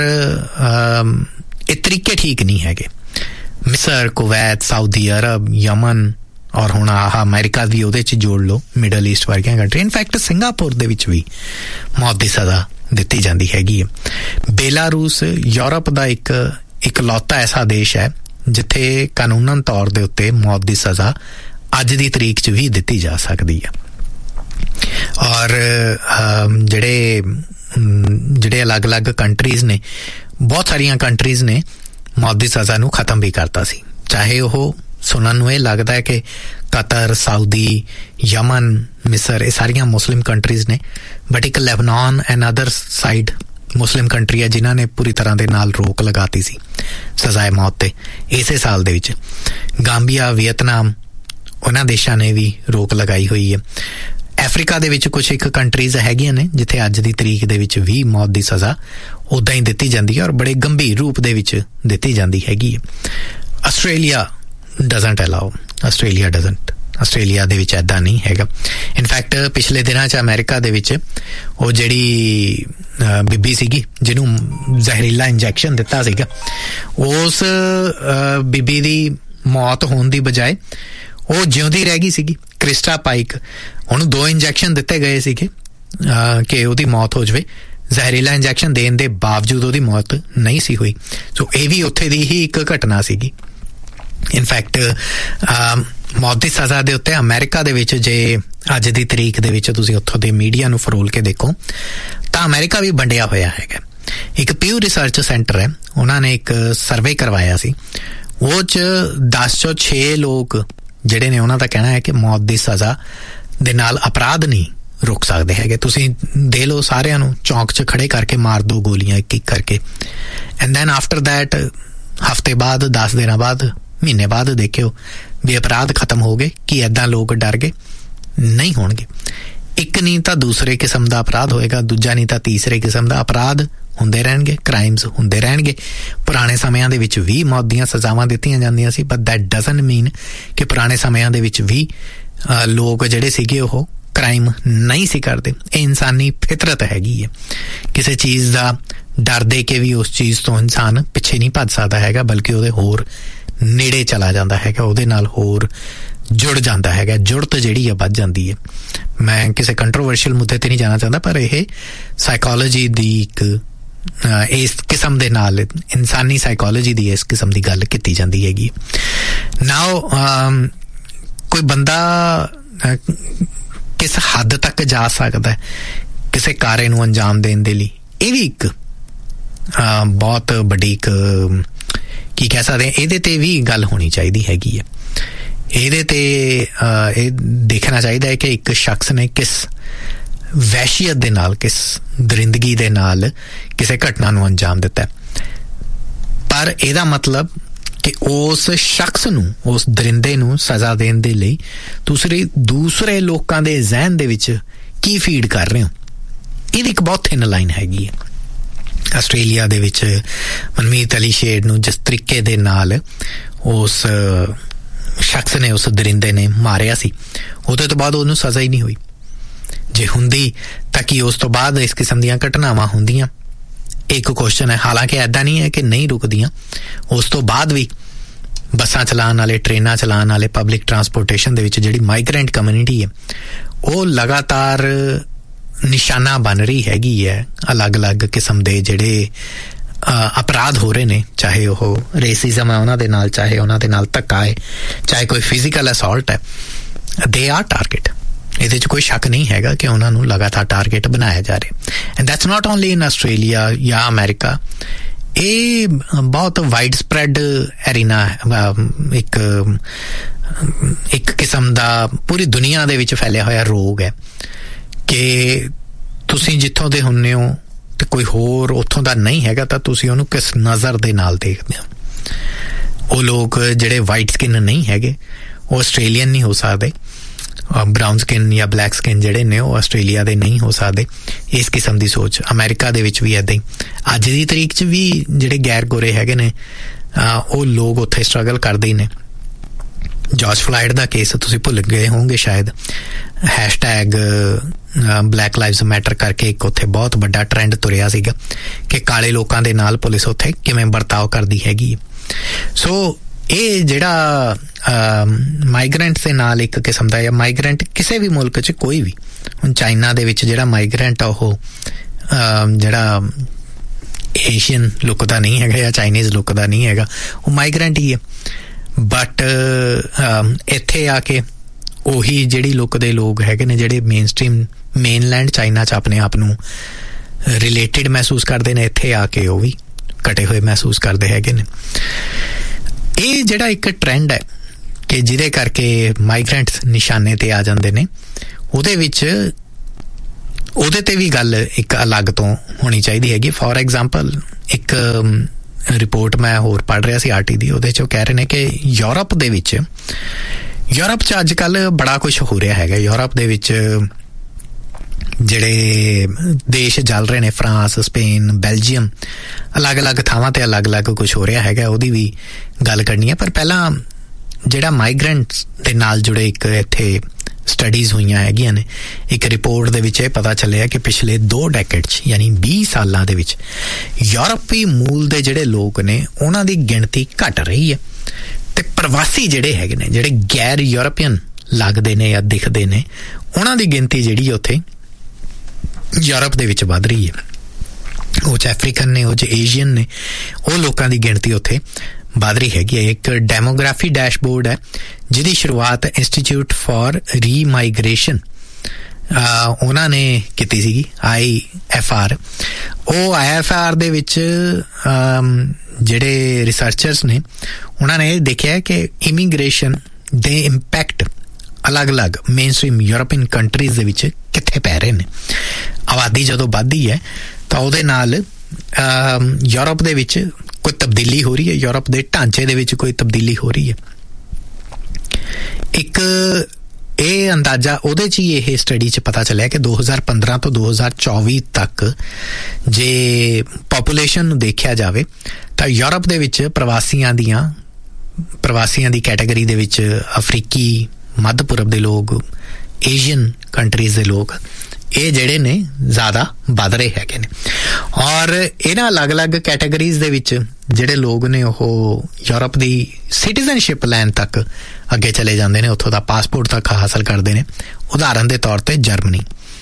ਇਹ ਤਰੀਕੇ ਠੀਕ ਨਹੀਂ ਹੈਗੇ। ਮਿਸਰ, ਕੁਵੈਤ, ਸਾਊਦੀ ਅਰਬ, ਯਮਨ ਔਰ ਹੁਣ ਆਹ ਅਮਰੀਕਾ ਵੀ ਉਹਦੇ 'ਚ ਜੋੜ ਲਓ, ਮਿਡਲ ਈਸਟ ਵਰਗੀਆਂ ਕੰਟਰੀ, ਇਨਫੈਕਟ ਸਿੰਗਾਪੁਰ ਦੇ ਵਿੱਚ ਵੀ ਮੌਤ ਦੀ ਸਜ਼ਾ ਦਿੱਤੀ ਜਾਂਦੀ ਹੈਗੀ ਹੈ। ਬੇਲਾਰੂਸ ਯੂਰਪ ਦਾ ਇੱਕ ਇਕਲੌਤਾ ਐਸਾ ਦੇਸ਼ ਹੈ ਜਿੱਥੇ ਕਾਨੂੰਨਨ ਤੌਰ ਦੇ ਉੱਤੇ ਮੌਤ ਦੀ ਸਜ਼ਾ ਅੱਜ ਦੀ ਤਰੀਕ 'ਚ ਵੀ ਦਿੱਤੀ ਜਾ ਸਕਦੀ ਹੈ। ਔਰ ਜਿਹੜੇ ਜਿਹੜੇ ਅਲੱਗ-ਅਲੱਗ ਕੰਟਰੀਜ਼ ਨੇ, ਬਹੁਤ ਸਾਰੀਆਂ ਕੰਟਰੀਜ਼ ਨੇ ਮੌਤ ਦੀ ਸਜ਼ਾ ਨੂੰ ਖ਼ਤਮ ਵੀ ਕਰਤਾ ਸੀ। ਚਾਹੇ ਉਹ ਸੁਣਨ ਨੂੰ ਇਹ ਲੱਗਦਾ ਹੈ ਕਿ ਕਤਰ, ਸਾਊਦੀ, ਯਮਨ, ਮਿਸਰ ਇਹ ਸਾਰੀਆਂ ਮੁਸਲਿਮ ਕੰਟਰੀਜ਼ ਨੇ, ਬਟ ਇੱਕ Lebanon and other side Muslim country ਹੈ ਜਿਨ੍ਹਾਂ ਨੇ ਪੂਰੀ ਤਰ੍ਹਾਂ ਦੇ ਨਾਲ ਰੋਕ ਲਗਾਤੀ ਸੀ ਸਜ਼ਾਏ ਮੌਤ ਤੇ ਇਸੇ ਸਾਲ ਦੇ ਵਿੱਚ। ਗਾਂਬੀਆ, ਵੀਅਤਨਾਮ, ਉਹਨਾਂ ਦੇਸ਼ਾਂ ਨੇ ਵੀ ਰੋਕ ਲਗਾਈ ਹੋਈ ਹੈ। ਅਫਰੀਕਾ ਦੇ ਵਿੱਚ ਕੁਛ ਇੱਕ ਕੰਟਰੀਜ਼ ਹੈਗੀਆਂ ਨੇ ਜਿੱਥੇ ਅੱਜ ਦੀ ਤਰੀਕ ਦੇ ਵਿੱਚ ਵੀ ਮੌਤ ਦੀ ਸਜ਼ਾ ਉੱਦਾਂ ਹੀ ਦਿੱਤੀ ਜਾਂਦੀ ਹੈ ਔਰ ਬੜੇ ਗੰਭੀਰ ਰੂਪ ਦੇ ਵਿੱਚ ਦਿੱਤੀ ਜਾਂਦੀ ਹੈਗੀ ਹੈ। Australia doesn't allow, Australia doesn't Australia ਦੇ ਵਿੱਚ ਇੱਦਾਂ ਨਹੀਂ ਹੈਗਾ। ਇਨਫੈਕਟ ਪਿਛਲੇ ਦਿਨਾਂ 'ਚ ਅਮਰੀਕਾ ਦੇ ਵਿੱਚ ਉਹ ਜਿਹੜੀ ਬੀਬੀ ਸੀਗੀ ਜਿਹਨੂੰ ਜ਼ਹਿਰੀਲਾ ਇੰਜੈਕਸ਼ਨ ਦਿੱਤਾ ਸੀਗਾ, ਉਸ ਬੀਬੀ ਦੀ ਮੌਤ ਹੋਣ ਦੀ ਬਜਾਏ ਉਹ ਜਿਉਂਦੀ ਰਹਿ ਗਈ ਸੀਗੀ, ਕ੍ਰਿਸਟਾ ਪਾਈਕ। ਉਹਨੂੰ ਦੋ ਇੰਜੈਕਸ਼ਨ ਦਿੱਤੇ ਗਏ ਸੀਗੇ ਕਿ ਉਹਦੀ ਮੌਤ ਹੋ ਜਾਵੇ, ਜ਼ਹਿਰੀਲਾ ਇੰਜੈਕਸ਼ਨ ਦੇਣ ਦੇ ਬਾਵਜੂਦ ਉਹਦੀ ਮੌਤ ਨਹੀਂ ਸੀ ਹੋਈ। ਸੋ ਇਹ ਵੀ ਉੱਥੇ ਦੀ ਹੀ ਇੱਕ ਘਟਨਾ ਸੀਗੀ। ਇਨਫੈਕਟ ਮੌਤ ਦੀ ਸਜ਼ਾ ਦੇ ਉੱਤੇ ਅਮਰੀਕਾ ਦੇ ਵਿੱਚ ਜੇ ਅੱਜ ਦੀ ਤਰੀਕ ਦੇ ਵਿੱਚ ਤੁਸੀਂ ਉੱਥੋਂ ਦੇ ਮੀਡੀਆ ਨੂੰ ਫਰੋਲ ਕੇ ਦੇਖੋ ਤਾਂ ਅਮਰੀਕਾ ਵੀ ਵੰਡਿਆ ਹੋਇਆ ਹੈਗਾ। ਇੱਕ ਪਿਊ ਰਿਸਰਚ ਸੈਂਟਰ ਹੈ, ਉਹਨਾਂ ਨੇ ਇੱਕ ਸਰਵੇ ਕਰਵਾਇਆ ਸੀ, ਉਹ 'ਚ ਦਸ ਚੋਂ ਛੇ ਲੋਕ ਜਿਹੜੇ ਨੇ ਉਹਨਾਂ ਦਾ ਕਹਿਣਾ ਹੈ ਕਿ ਮੌਤ ਦੀ ਸਜ਼ਾ ਦੇ ਨਾਲ ਅਪਰਾਧ ਨਹੀਂ ਰੁਕ ਸਕਦੇ ਹੈਗੇ। ਤੁਸੀਂ ਦੇ ਲਓ ਸਾਰਿਆਂ ਨੂੰ ਚੌਂਕ 'ਚ ਖੜੇ ਕਰਕੇ ਮਾਰ ਦੋ ਗੋਲੀਆਂ ਇੱਕ ਇੱਕ ਕਰਕੇ, ਐਂਡ ਦੈਨ ਆਫਟਰ ਦੈਟ ਹਫ਼ਤੇ ਬਾਅਦ, ਦਸ ਦਿਨਾਂ ਬਾਅਦ, ਮਹੀਨੇ ਬਾਅਦ ਦੇਖਿਓ ਵੀ ਅਪਰਾਧ ਖਤਮ ਹੋ ਗਏ। ਕੀ ਇੱਦਾਂ ਲੋਕ ਡਰ ਗਏ? ਨਹੀਂ ਹੋਣਗੇ। ਇੱਕ ਨਹੀਂ ਤਾਂ ਦੂਸਰੇ ਕਿਸਮ ਦਾ ਅਪਰਾਧ ਹੋਏਗਾ, ਦੂਜਾ ਨਹੀਂ ਤਾਂ ਤੀਸਰੇ ਕਿਸਮ ਦਾ ਅਪਰਾਧ ਹੁੰਦੇ ਰਹਿਣਗੇ, ਕ੍ਰਾਈਮਸ ਹੁੰਦੇ ਰਹਿਣਗੇ। ਪੁਰਾਣੇ ਸਮਿਆਂ ਦੇ ਵਿੱਚ ਵੀ ਮੌਤ ਦੀਆਂ ਸਜ਼ਾਵਾਂ ਦਿੱਤੀਆਂ ਜਾਂਦੀਆਂ ਸੀ, ਬਟ ਦੈਟ ਡਜ਼ਨਟ ਮੀਨ ਕਿ ਪੁਰਾਣੇ ਸਮਿਆਂ ਦੇ ਵਿੱਚ ਵੀ ਲੋਕ ਜਿਹੜੇ ਸੀਗੇ ਉਹ ਕ੍ਰਾਈਮ ਨਹੀਂ ਸੀ ਕਰਦੇ। ਇਹ ਇਨਸਾਨੀ ਫਿਤਰਤ ਹੈਗੀ ਹੈ। ਕਿਸੇ ਚੀਜ਼ ਦਾ ਡਰ ਦੇ ਕੇ ਵੀ ਉਸ ਚੀਜ਼ ਤੋਂ ਇਨਸਾਨ ਪਿੱਛੇ ਨਹੀਂ ਭੱਜ ਸਕਦਾ ਹੈਗਾ, ਬਲਕਿ ਉਹਦੇ ਹੋਰ ਨੇੜੇ ਚਲਾ ਜਾਂਦਾ ਹੈਗਾ, ਉਹਦੇ ਨਾਲ ਹੋਰ ਜੁੜ ਜਾਂਦਾ ਹੈਗਾ। ਜੁੜਤ ਜਿਹੜੀ ਆ ਵੱਧ ਜਾਂਦੀ ਹੈ। ਮੈਂ ਕਿਸੇ ਕੰਟਰੋਵਰਸ਼ੀਅਲ ਮੁੱਦੇ ਤੇ ਨਹੀਂ ਜਾਣਾ ਚਾਹੁੰਦਾ, ਪਰ ਇਹ ਸਾਈਕੋਲੋਜੀ ਦੀ ਇੱਕ ਇਸ ਕਿਸਮ ਦੇ ਨਾਲ, ਇਨਸਾਨੀ ਸਾਈਕੋਲੋਜੀ ਦੀ ਇਸ ਕਿਸਮ ਦੀ ਗੱਲ ਕੀਤੀ ਜਾਂਦੀ ਹੈਗੀ। ਨਾਓ ਕੋਈ ਬੰਦਾ ਕਿਸ ਹੱਦ ਤੱਕ ਜਾ ਸਕਦਾ ਕਿਸੇ ਕਾਰੇ ਨੂੰ ਅੰਜਾਮ ਦੇਣ ਦੇ ਲਈ, ਇਹ ਵੀ ਇੱਕ ਬਹੁਤ ਵੱਡੀ ਇੱਕ ਕੀ ਕਹਿ ਸਕਦੇ, ਇਹਦੇ ਤੇ ਵੀ ਗੱਲ ਹੋਣੀ ਚਾਹੀਦੀ ਹੈਗੀ ਹੈ। ਇਹਦੇ ਤੇ ਇਹ ਦੇਖਣਾ ਚਾਹੀਦਾ ਹੈ ਕਿ ਇੱਕ ਸ਼ਖਸ ਨੇ ਕਿਸ ਵਹਿਸ਼ੀਅਤ ਦੇ ਨਾਲ, ਕਿਸ ਦਰਿੰਦਗੀ ਦੇ ਨਾਲ ਕਿਸੇ ਘਟਨਾ ਨੂੰ ਅੰਜਾਮ ਦਿੱਤਾ। ਪਰ ਇਹਦਾ ਮਤਲਬ ਕਿ ਉਸ ਸ਼ਖਸ ਨੂੰ, ਉਸ ਦਰਿੰਦੇ ਨੂੰ ਸਜ਼ਾ ਦੇਣ ਦੇ ਲਈ ਦੂਸਰੇ ਦੂਸਰੇ ਲੋਕਾਂ ਦੇ ਜ਼ਹਿਨ ਦੇ ਵਿੱਚ ਕੀ ਫੀਡ ਕਰ ਰਹੇ ਹੋ, ਇਹਦੀ ਇੱਕ ਬਹੁਤ ਥਿਨ ਲਾਈਨ ਹੈਗੀ ਹੈ। ਆਸਟ੍ਰੇਲੀਆ ਦੇ ਵਿੱਚ ਮਨਮੀਤ ਅਲੀ ਸ਼ੇਰ ਨੂੰ ਜਿਸ ਤਰੀਕੇ ਦੇ ਨਾਲ ਉਸ ਸ਼ਖਸ ਨੇ, ਉਸ ਦਰਿੰਦੇ ਨੇ ਮਾਰਿਆ ਸੀ, ਉਹਦੇ ਤੋਂ ਬਾਅਦ ਉਹਨੂੰ ਸਜ਼ਾ ਹੀ ਨਹੀਂ ਹੋਈ। ਜੇ ਹੁੰਦੀ ਤਾਂ ਕਿ ਉਸ ਤੋਂ ਬਾਅਦ ਇਸ ਕਿਸਮ ਦੀਆਂ ਘਟਨਾਵਾਂ ਹੁੰਦੀਆਂ, ਇੱਕ ਕੁਐਸਚਨ ਹੈ। ਹਾਲਾਂਕਿ ਇੱਦਾਂ ਨਹੀਂ ਹੈ ਕਿ ਨਹੀਂ ਰੁਕਦੀਆਂ, ਉਸ ਤੋਂ ਬਾਅਦ ਵੀ ਬੱਸਾਂ ਚਲਾਉਣ ਵਾਲੇ, ਟ੍ਰੇਨਾਂ ਚਲਾਉਣ ਵਾਲੇ, ਪਬਲਿਕ ਟਰਾਂਸਪੋਰਟੇਸ਼ਨ ਦੇ ਵਿੱਚ ਜਿਹੜੀ ਮਾਈਗਰੈਂਟ ਕਮਿਊਨਿਟੀ ਹੈ ਉਹ ਲਗਾਤਾਰ ਨਿਸ਼ਾਨਾ ਬਣ ਰਹੀ ਹੈਗੀ ਹੈ। ਅਲੱਗ-ਅਲੱਗ ਕਿਸਮ ਦੇ ਜਿਹੜੇ ਅਪਰਾਧ ਹੋ ਰਹੇ ਨੇ, ਚਾਹੇ ਉਹ ਰੇਸਿਜ਼ਮ ਹੈ ਉਹਨਾਂ ਦੇ ਨਾਲ, ਚਾਹੇ ਉਹਨਾਂ ਦੇ ਨਾਲ ਧੱਕਾ ਹੈ, ਚਾਹੇ ਕੋਈ ਫਿਜ਼ੀਕਲ ਅਸੌਲਟ ਹੈ, ਦੇ ਆਰ ਟਾਰਗੇਟ। ਇਹਦੇ 'ਚ ਕੋਈ ਸ਼ੱਕ ਨਹੀਂ ਹੈਗਾ ਕਿ ਉਹਨਾਂ ਨੂੰ ਲਗਾਤਾਰ ਟਾਰਗੇਟ ਬਣਾਇਆ ਜਾ ਰਿਹਾ। And that's not only in Australia ਜਾਂ ਅਮਰੀਕਾ, ਇਹ ਬਹੁਤ ਵਾਈਡ ਸਪਰੈਡ ਐਰੀਨਾ, ਇੱਕ ਇੱਕ ਕਿਸਮ ਦਾ ਪੂਰੀ ਦੁਨੀਆ ਦੇ ਵਿੱਚ ਫੈਲਿਆ ਹੋਇਆ ਰੋਗ ਹੈ ਕਿ ਤੁਸੀਂ ਜਿੱਥੋਂ ਦੇ ਹੁੰਦੇ ਹੋ ਤੇ ਕੋਈ ਹੋਰ ਉੱਥੋਂ ਦਾ ਨਹੀਂ ਹੈਗਾ ਤਾਂ ਤੁਸੀਂ ਉਹਨੂੰ ਕਿਸ ਨਜ਼ਰ ਦੇ ਨਾਲ ਦੇਖਦੇ ਹੋ। ਉਹ ਲੋਕ ਜਿਹੜੇ ਵਾਈਟ ਸਕਿਨ ਨਹੀਂ ਹੈਗੇ ਉਹ ਆਸਟ੍ਰੇਲੀਅਨ ਨਹੀਂ ਹੋ ਸਕਦੇ, ਬਰਾਊਨ ਸਕਿਨ ਜਾਂ ਬਲੈਕ ਸਕਿਨ ਜਿਹੜੇ ਨੇ ਉਹ ਆਸਟ੍ਰੇਲੀਆ ਦੇ ਨਹੀਂ ਹੋ ਸਕਦੇ। ਇਸ ਕਿਸਮ ਦੀ ਸੋਚ ਅਮਰੀਕਾ ਦੇ ਵਿੱਚ ਵੀ ਇੱਦਾਂ ਹੀ, ਅੱਜ ਦੀ ਤਰੀਕ 'ਚ ਵੀ ਜਿਹੜੇ ਗੈਰ ਗੋਰੇ ਹੈਗੇ ਨੇ ਉਹ ਲੋਕ ਉੱਥੇ ਸਟਰਗਲ ਕਰਦੇ ਹੀ ਨੇ। ਜਾਰਜ ਫਲਾਇਡ ਦਾ ਕੇਸ ਤੁਸੀਂ ਭੁੱਲ ਗਏ ਹੋਵੋਗੇ ਸ਼ਾਇਦ, ਹੈਸ਼ਟੈਗ ਬਲੈਕ ਲਾਈਵਜ਼ ਮੈਟਰ ਕਰਕੇ ਇੱਕ ਉੱਥੇ ਬਹੁਤ ਵੱਡਾ ਟਰੈਂਡ ਤੁਰਿਆ ਸੀਗਾ ਕਿ ਕਾਲੇ ਲੋਕਾਂ ਦੇ ਨਾਲ ਪੁਲਿਸ ਉੱਥੇ ਕਿਵੇਂ ਵਰਤਾਓ ਕਰਦੀ ਹੈਗੀ ਹੈ। ਸੋ ਇਹ ਜਿਹੜਾ ਮਾਈਗਰੈਂਟ ਦੇ ਨਾਲ ਇੱਕ ਕਿਸਮ ਦਾ, ਜਾਂ ਮਾਈਗਰੈਂਟ ਕਿਸੇ ਵੀ ਮੁਲਕ 'ਚ ਕੋਈ ਵੀ, ਹੁਣ ਚਾਈਨਾ ਦੇ ਵਿੱਚ ਜਿਹੜਾ ਮਾਈਗਰੈਂਟ ਆ ਉਹ ਜਿਹੜਾ ਏਸ਼ੀਅਨ ਲੁੱਕ ਦਾ ਨਹੀਂ ਹੈਗਾ ਜਾਂ ਚਾਈਨੀਜ਼ ਲੁੱਕ ਦਾ ਨਹੀਂ ਹੈਗਾ, ਉਹ ਮਾਈਗਰੈਂਟ ਹੀ ਹੈ। ਬਟ ਇੱਥੇ ਆ ਕੇ ਉਹੀ ਜਿਹੜੀ ਲੁੱਕ ਦੇ ਲੋਕ ਹੈਗੇ ਨੇ, ਜਿਹੜੇ ਮੇਨ ਸਟ੍ਰੀਮ ਮੇਨਲੈਂਡ ਚਾਈਨਾ 'ਚ ਆਪਣੇ ਆਪ ਨੂੰ ਰਿਲੇਟਿਡ ਮਹਿਸੂਸ ਕਰਦੇ ਨੇ, ਇੱਥੇ ਆ ਕੇ ਉਹ ਵੀ ਕਟੇ ਹੋਏ ਮਹਿਸੂਸ ਕਰਦੇ ਹੈਗੇ ਨੇ। ਇਹ ਜਿਹੜਾ ਇੱਕ ਟਰੈਂਡ ਹੈ ਕਿ ਜਿਹਦੇ ਕਰਕੇ ਮਾਈਗਰੈਂਟਸ ਨਿਸ਼ਾਨੇ ਤੇ ਆ ਜਾਂਦੇ ਨੇ, ਉਹਦੇ ਵਿੱਚ ਉਹਦੇ ਤੇ ਵੀ ਗੱਲ ਇੱਕ ਅਲੱਗ ਤੋਂ ਹੋਣੀ ਚਾਹੀਦੀ ਹੈਗੀ। ਫੋਰ ਐਗਜ਼ਾਮਪਲ ਇੱਕ ਰਿਪੋਰਟ ਮੈਂ ਹੋਰ ਪੜ੍ਹ ਰਿਹਾ ਸੀ ਆਰ ਟੀ ਦੀ, ਉਹਦੇ 'ਚ ਉਹ ਕਹਿ ਰਹੇ ਨੇ ਕਿ ਯੂਰਪ ਦੇ ਵਿੱਚ ਯੂਰਪ 'ਚ ਅੱਜ ਕੱਲ੍ਹ ਬੜਾ ਕੁਛ ਹੋ ਰਿਹਾ ਹੈਗਾ। ਯੂਰਪ ਦੇ ਵਿੱਚ ਜਿਹੜੇ ਦੇਸ਼ ਚੱਲ ਰਹੇ ਨੇ, ਫਰਾਂਸ, ਸਪੇਨ, ਬੈਲਜੀਅਮ, ਅਲੱਗ-ਅਲੱਗ ਥਾਵਾਂ ਤੇ ਅਲੱਗ-ਅਲੱਗ ਕੁਛ ਹੋ ਰਿਹਾ ਹੈਗਾ, ਉਹਦੀ ਵੀ ਗੱਲ ਕਰਨੀ ਹੈ। ਪਰ ਪਹਿਲਾਂ ਜਿਹੜਾ ਮਾਈਗਰੈਂਟਸ ਦੇ ਨਾਲ ਜੁੜੇ ਇੱਕ ਇੱਥੇ ਸਟੱਡੀਜ਼ ਹੋਈਆਂ ਹੈਗੀਆਂ ਨੇ, ਇੱਕ ਰਿਪੋਰਟ ਦੇ ਵਿੱਚ ਇਹ ਪਤਾ ਚੱਲਿਆ ਕਿ ਪਿਛਲੇ ਦੋ ਡੈਕੇਡ 'ਚ ਯਾਨੀ ਵੀਹ ਸਾਲਾਂ ਦੇ ਵਿੱਚ ਯੂਰਪੀ ਮੂਲ ਦੇ ਜਿਹੜੇ ਲੋਕ ਨੇ ਉਹਨਾਂ ਦੀ ਗਿਣਤੀ ਘਟ ਰਹੀ ਹੈ, ਤੇ ਪ੍ਰਵਾਸੀ ਜਿਹੜੇ ਹੈਗੇ ਨੇ, ਜਿਹੜੇ ਗੈਰ ਯੂਰਪੀਅਨ ਲੱਗਦੇ ਨੇ ਜਾਂ ਦਿਖਦੇ ਨੇ, ਉਹਨਾਂ ਦੀ ਗਿਣਤੀ ਜਿਹੜੀ ਉੱਥੇ ਯੂਰਪ ਦੇ ਵਿੱਚ ਵੱਧ ਰਹੀ ਹੈ। ਉਹ 'ਚ ਅਫਰੀਕਨ ਨੇ, ਉਹ 'ਚ ਏਸ਼ੀਅਨ ਨੇ, ਉਹ ਲੋਕਾਂ ਦੀ ਗਿਣਤੀ ਉੱਥੇ ਵੱਧ ਰਹੀ ਹੈਗੀ ਹੈ। ਇੱਕ ਡੈਮੋਗ੍ਰਾਫੀ ਡੈਸ਼ਬੋਰਡ ਹੈ ਜਿਹਦੀ ਸ਼ੁਰੂਆਤ ਇੰਸਟੀਚਿਊਟ ਫਾਰ ਰੀਮਾਈਗ੍ਰੇਸ਼ਨ ਉਹਨਾਂ ਨੇ ਕੀਤੀ ਸੀਗੀ, ਆਈ ਐਫ ਆਰ। ਉਹ ਆਈ ਐਫ ਆਰ ਦੇ ਵਿੱਚ ਜਿਹੜੇ ਰਿਸਰਚਰਸ ਨੇ ਉਹਨਾਂ ਨੇ ਇਹ ਦੇਖਿਆ ਕਿ ਇਮੀਗ੍ਰੇਸ਼ਨ ਦੇ ਇੰਪੈਕਟ ਅਲੱਗ-ਅਲੱਗ ਮੇਨ ਸਟ੍ਰੀਮ ਯੂਰਪੀਅਨ ਕੰਟਰੀਜ਼ ਦੇ ਵਿੱਚ ਕਿੱਥੇ ਪੈ ਰਹੇ ਨੇ। ਆਬਾਦੀ ਜਦੋਂ ਵੱਧਦੀ ਹੈ ਤਾਂ ਉਹਦੇ ਨਾਲ ਯੂਰਪ ਦੇ ਵਿੱਚ ਕੋਈ ਤਬਦੀਲੀ ਹੋ ਰਹੀ ਹੈ, ਯੂਰਪ ਦੇ ਢਾਂਚੇ ਦੇ ਵਿੱਚ ਕੋਈ ਤਬਦੀਲੀ ਹੋ ਰਹੀ ਹੈ। ਇੱਕ ਇਹ ਅੰਦਾਜ਼ਾ ਉਹਦੇ 'ਚ ਹੀ ਇਹ ਸਟੱਡੀ 'ਚ ਪਤਾ ਚੱਲਿਆ ਕਿ ਦੋ ਹਜ਼ਾਰ ਪੰਦਰਾਂ ਤੋਂ ਦੋ ਹਜ਼ਾਰ ਚੌਵੀ ਤੱਕ ਜੇ ਪਾਪੂਲੇਸ਼ਨ ਨੂੰ ਦੇਖਿਆ ਜਾਵੇ ਤਾਂ ਯੂਰਪ ਦੇ ਵਿੱਚ ਪ੍ਰਵਾਸੀਆਂ ਦੀਆਂ ਪ੍ਰਵਾਸੀਆਂ ਦੀ ਕੈਟਾਗਰੀ ਦੇ ਵਿੱਚ ਅਫਰੀਕੀ, ਮੱਧ ਪੂਰਬ ਦੇ ਲੋਕ, ਏਸ਼ੀਅਨ ਕੰਟਰੀਜ਼ ਦੇ ਲੋਕ ਇਹ ਜਿਹੜੇ ਨੇ ਜ਼ਿਆਦਾ ਵੱਧ ਰਹੇ ਹੈਗੇ ਨੇ। ਔਰ ਇਹਨਾਂ ਅਲੱਗ-ਅਲੱਗ ਕੈਟਾਗਰੀਜ਼ ਦੇ ਵਿੱਚ ਜਿਹੜੇ ਲੋਕ ਨੇ ਉਹ ਯੂਰਪ ਦੀ ਸਿਟੀਜ਼ਨਸ਼ਿਪ ਲੈਣ ਤੱਕ ਅੱਗੇ ਚਲੇ ਜਾਂਦੇ ਨੇ, ਉੱਥੋਂ ਦਾ ਪਾਸਪੋਰਟ ਤੱਕ ਹਾਸਲ ਕਰਦੇ ਨੇ। ਉਦਾਹਰਨ ਦੇ ਤੌਰ 'ਤੇ ਜਰਮਨੀ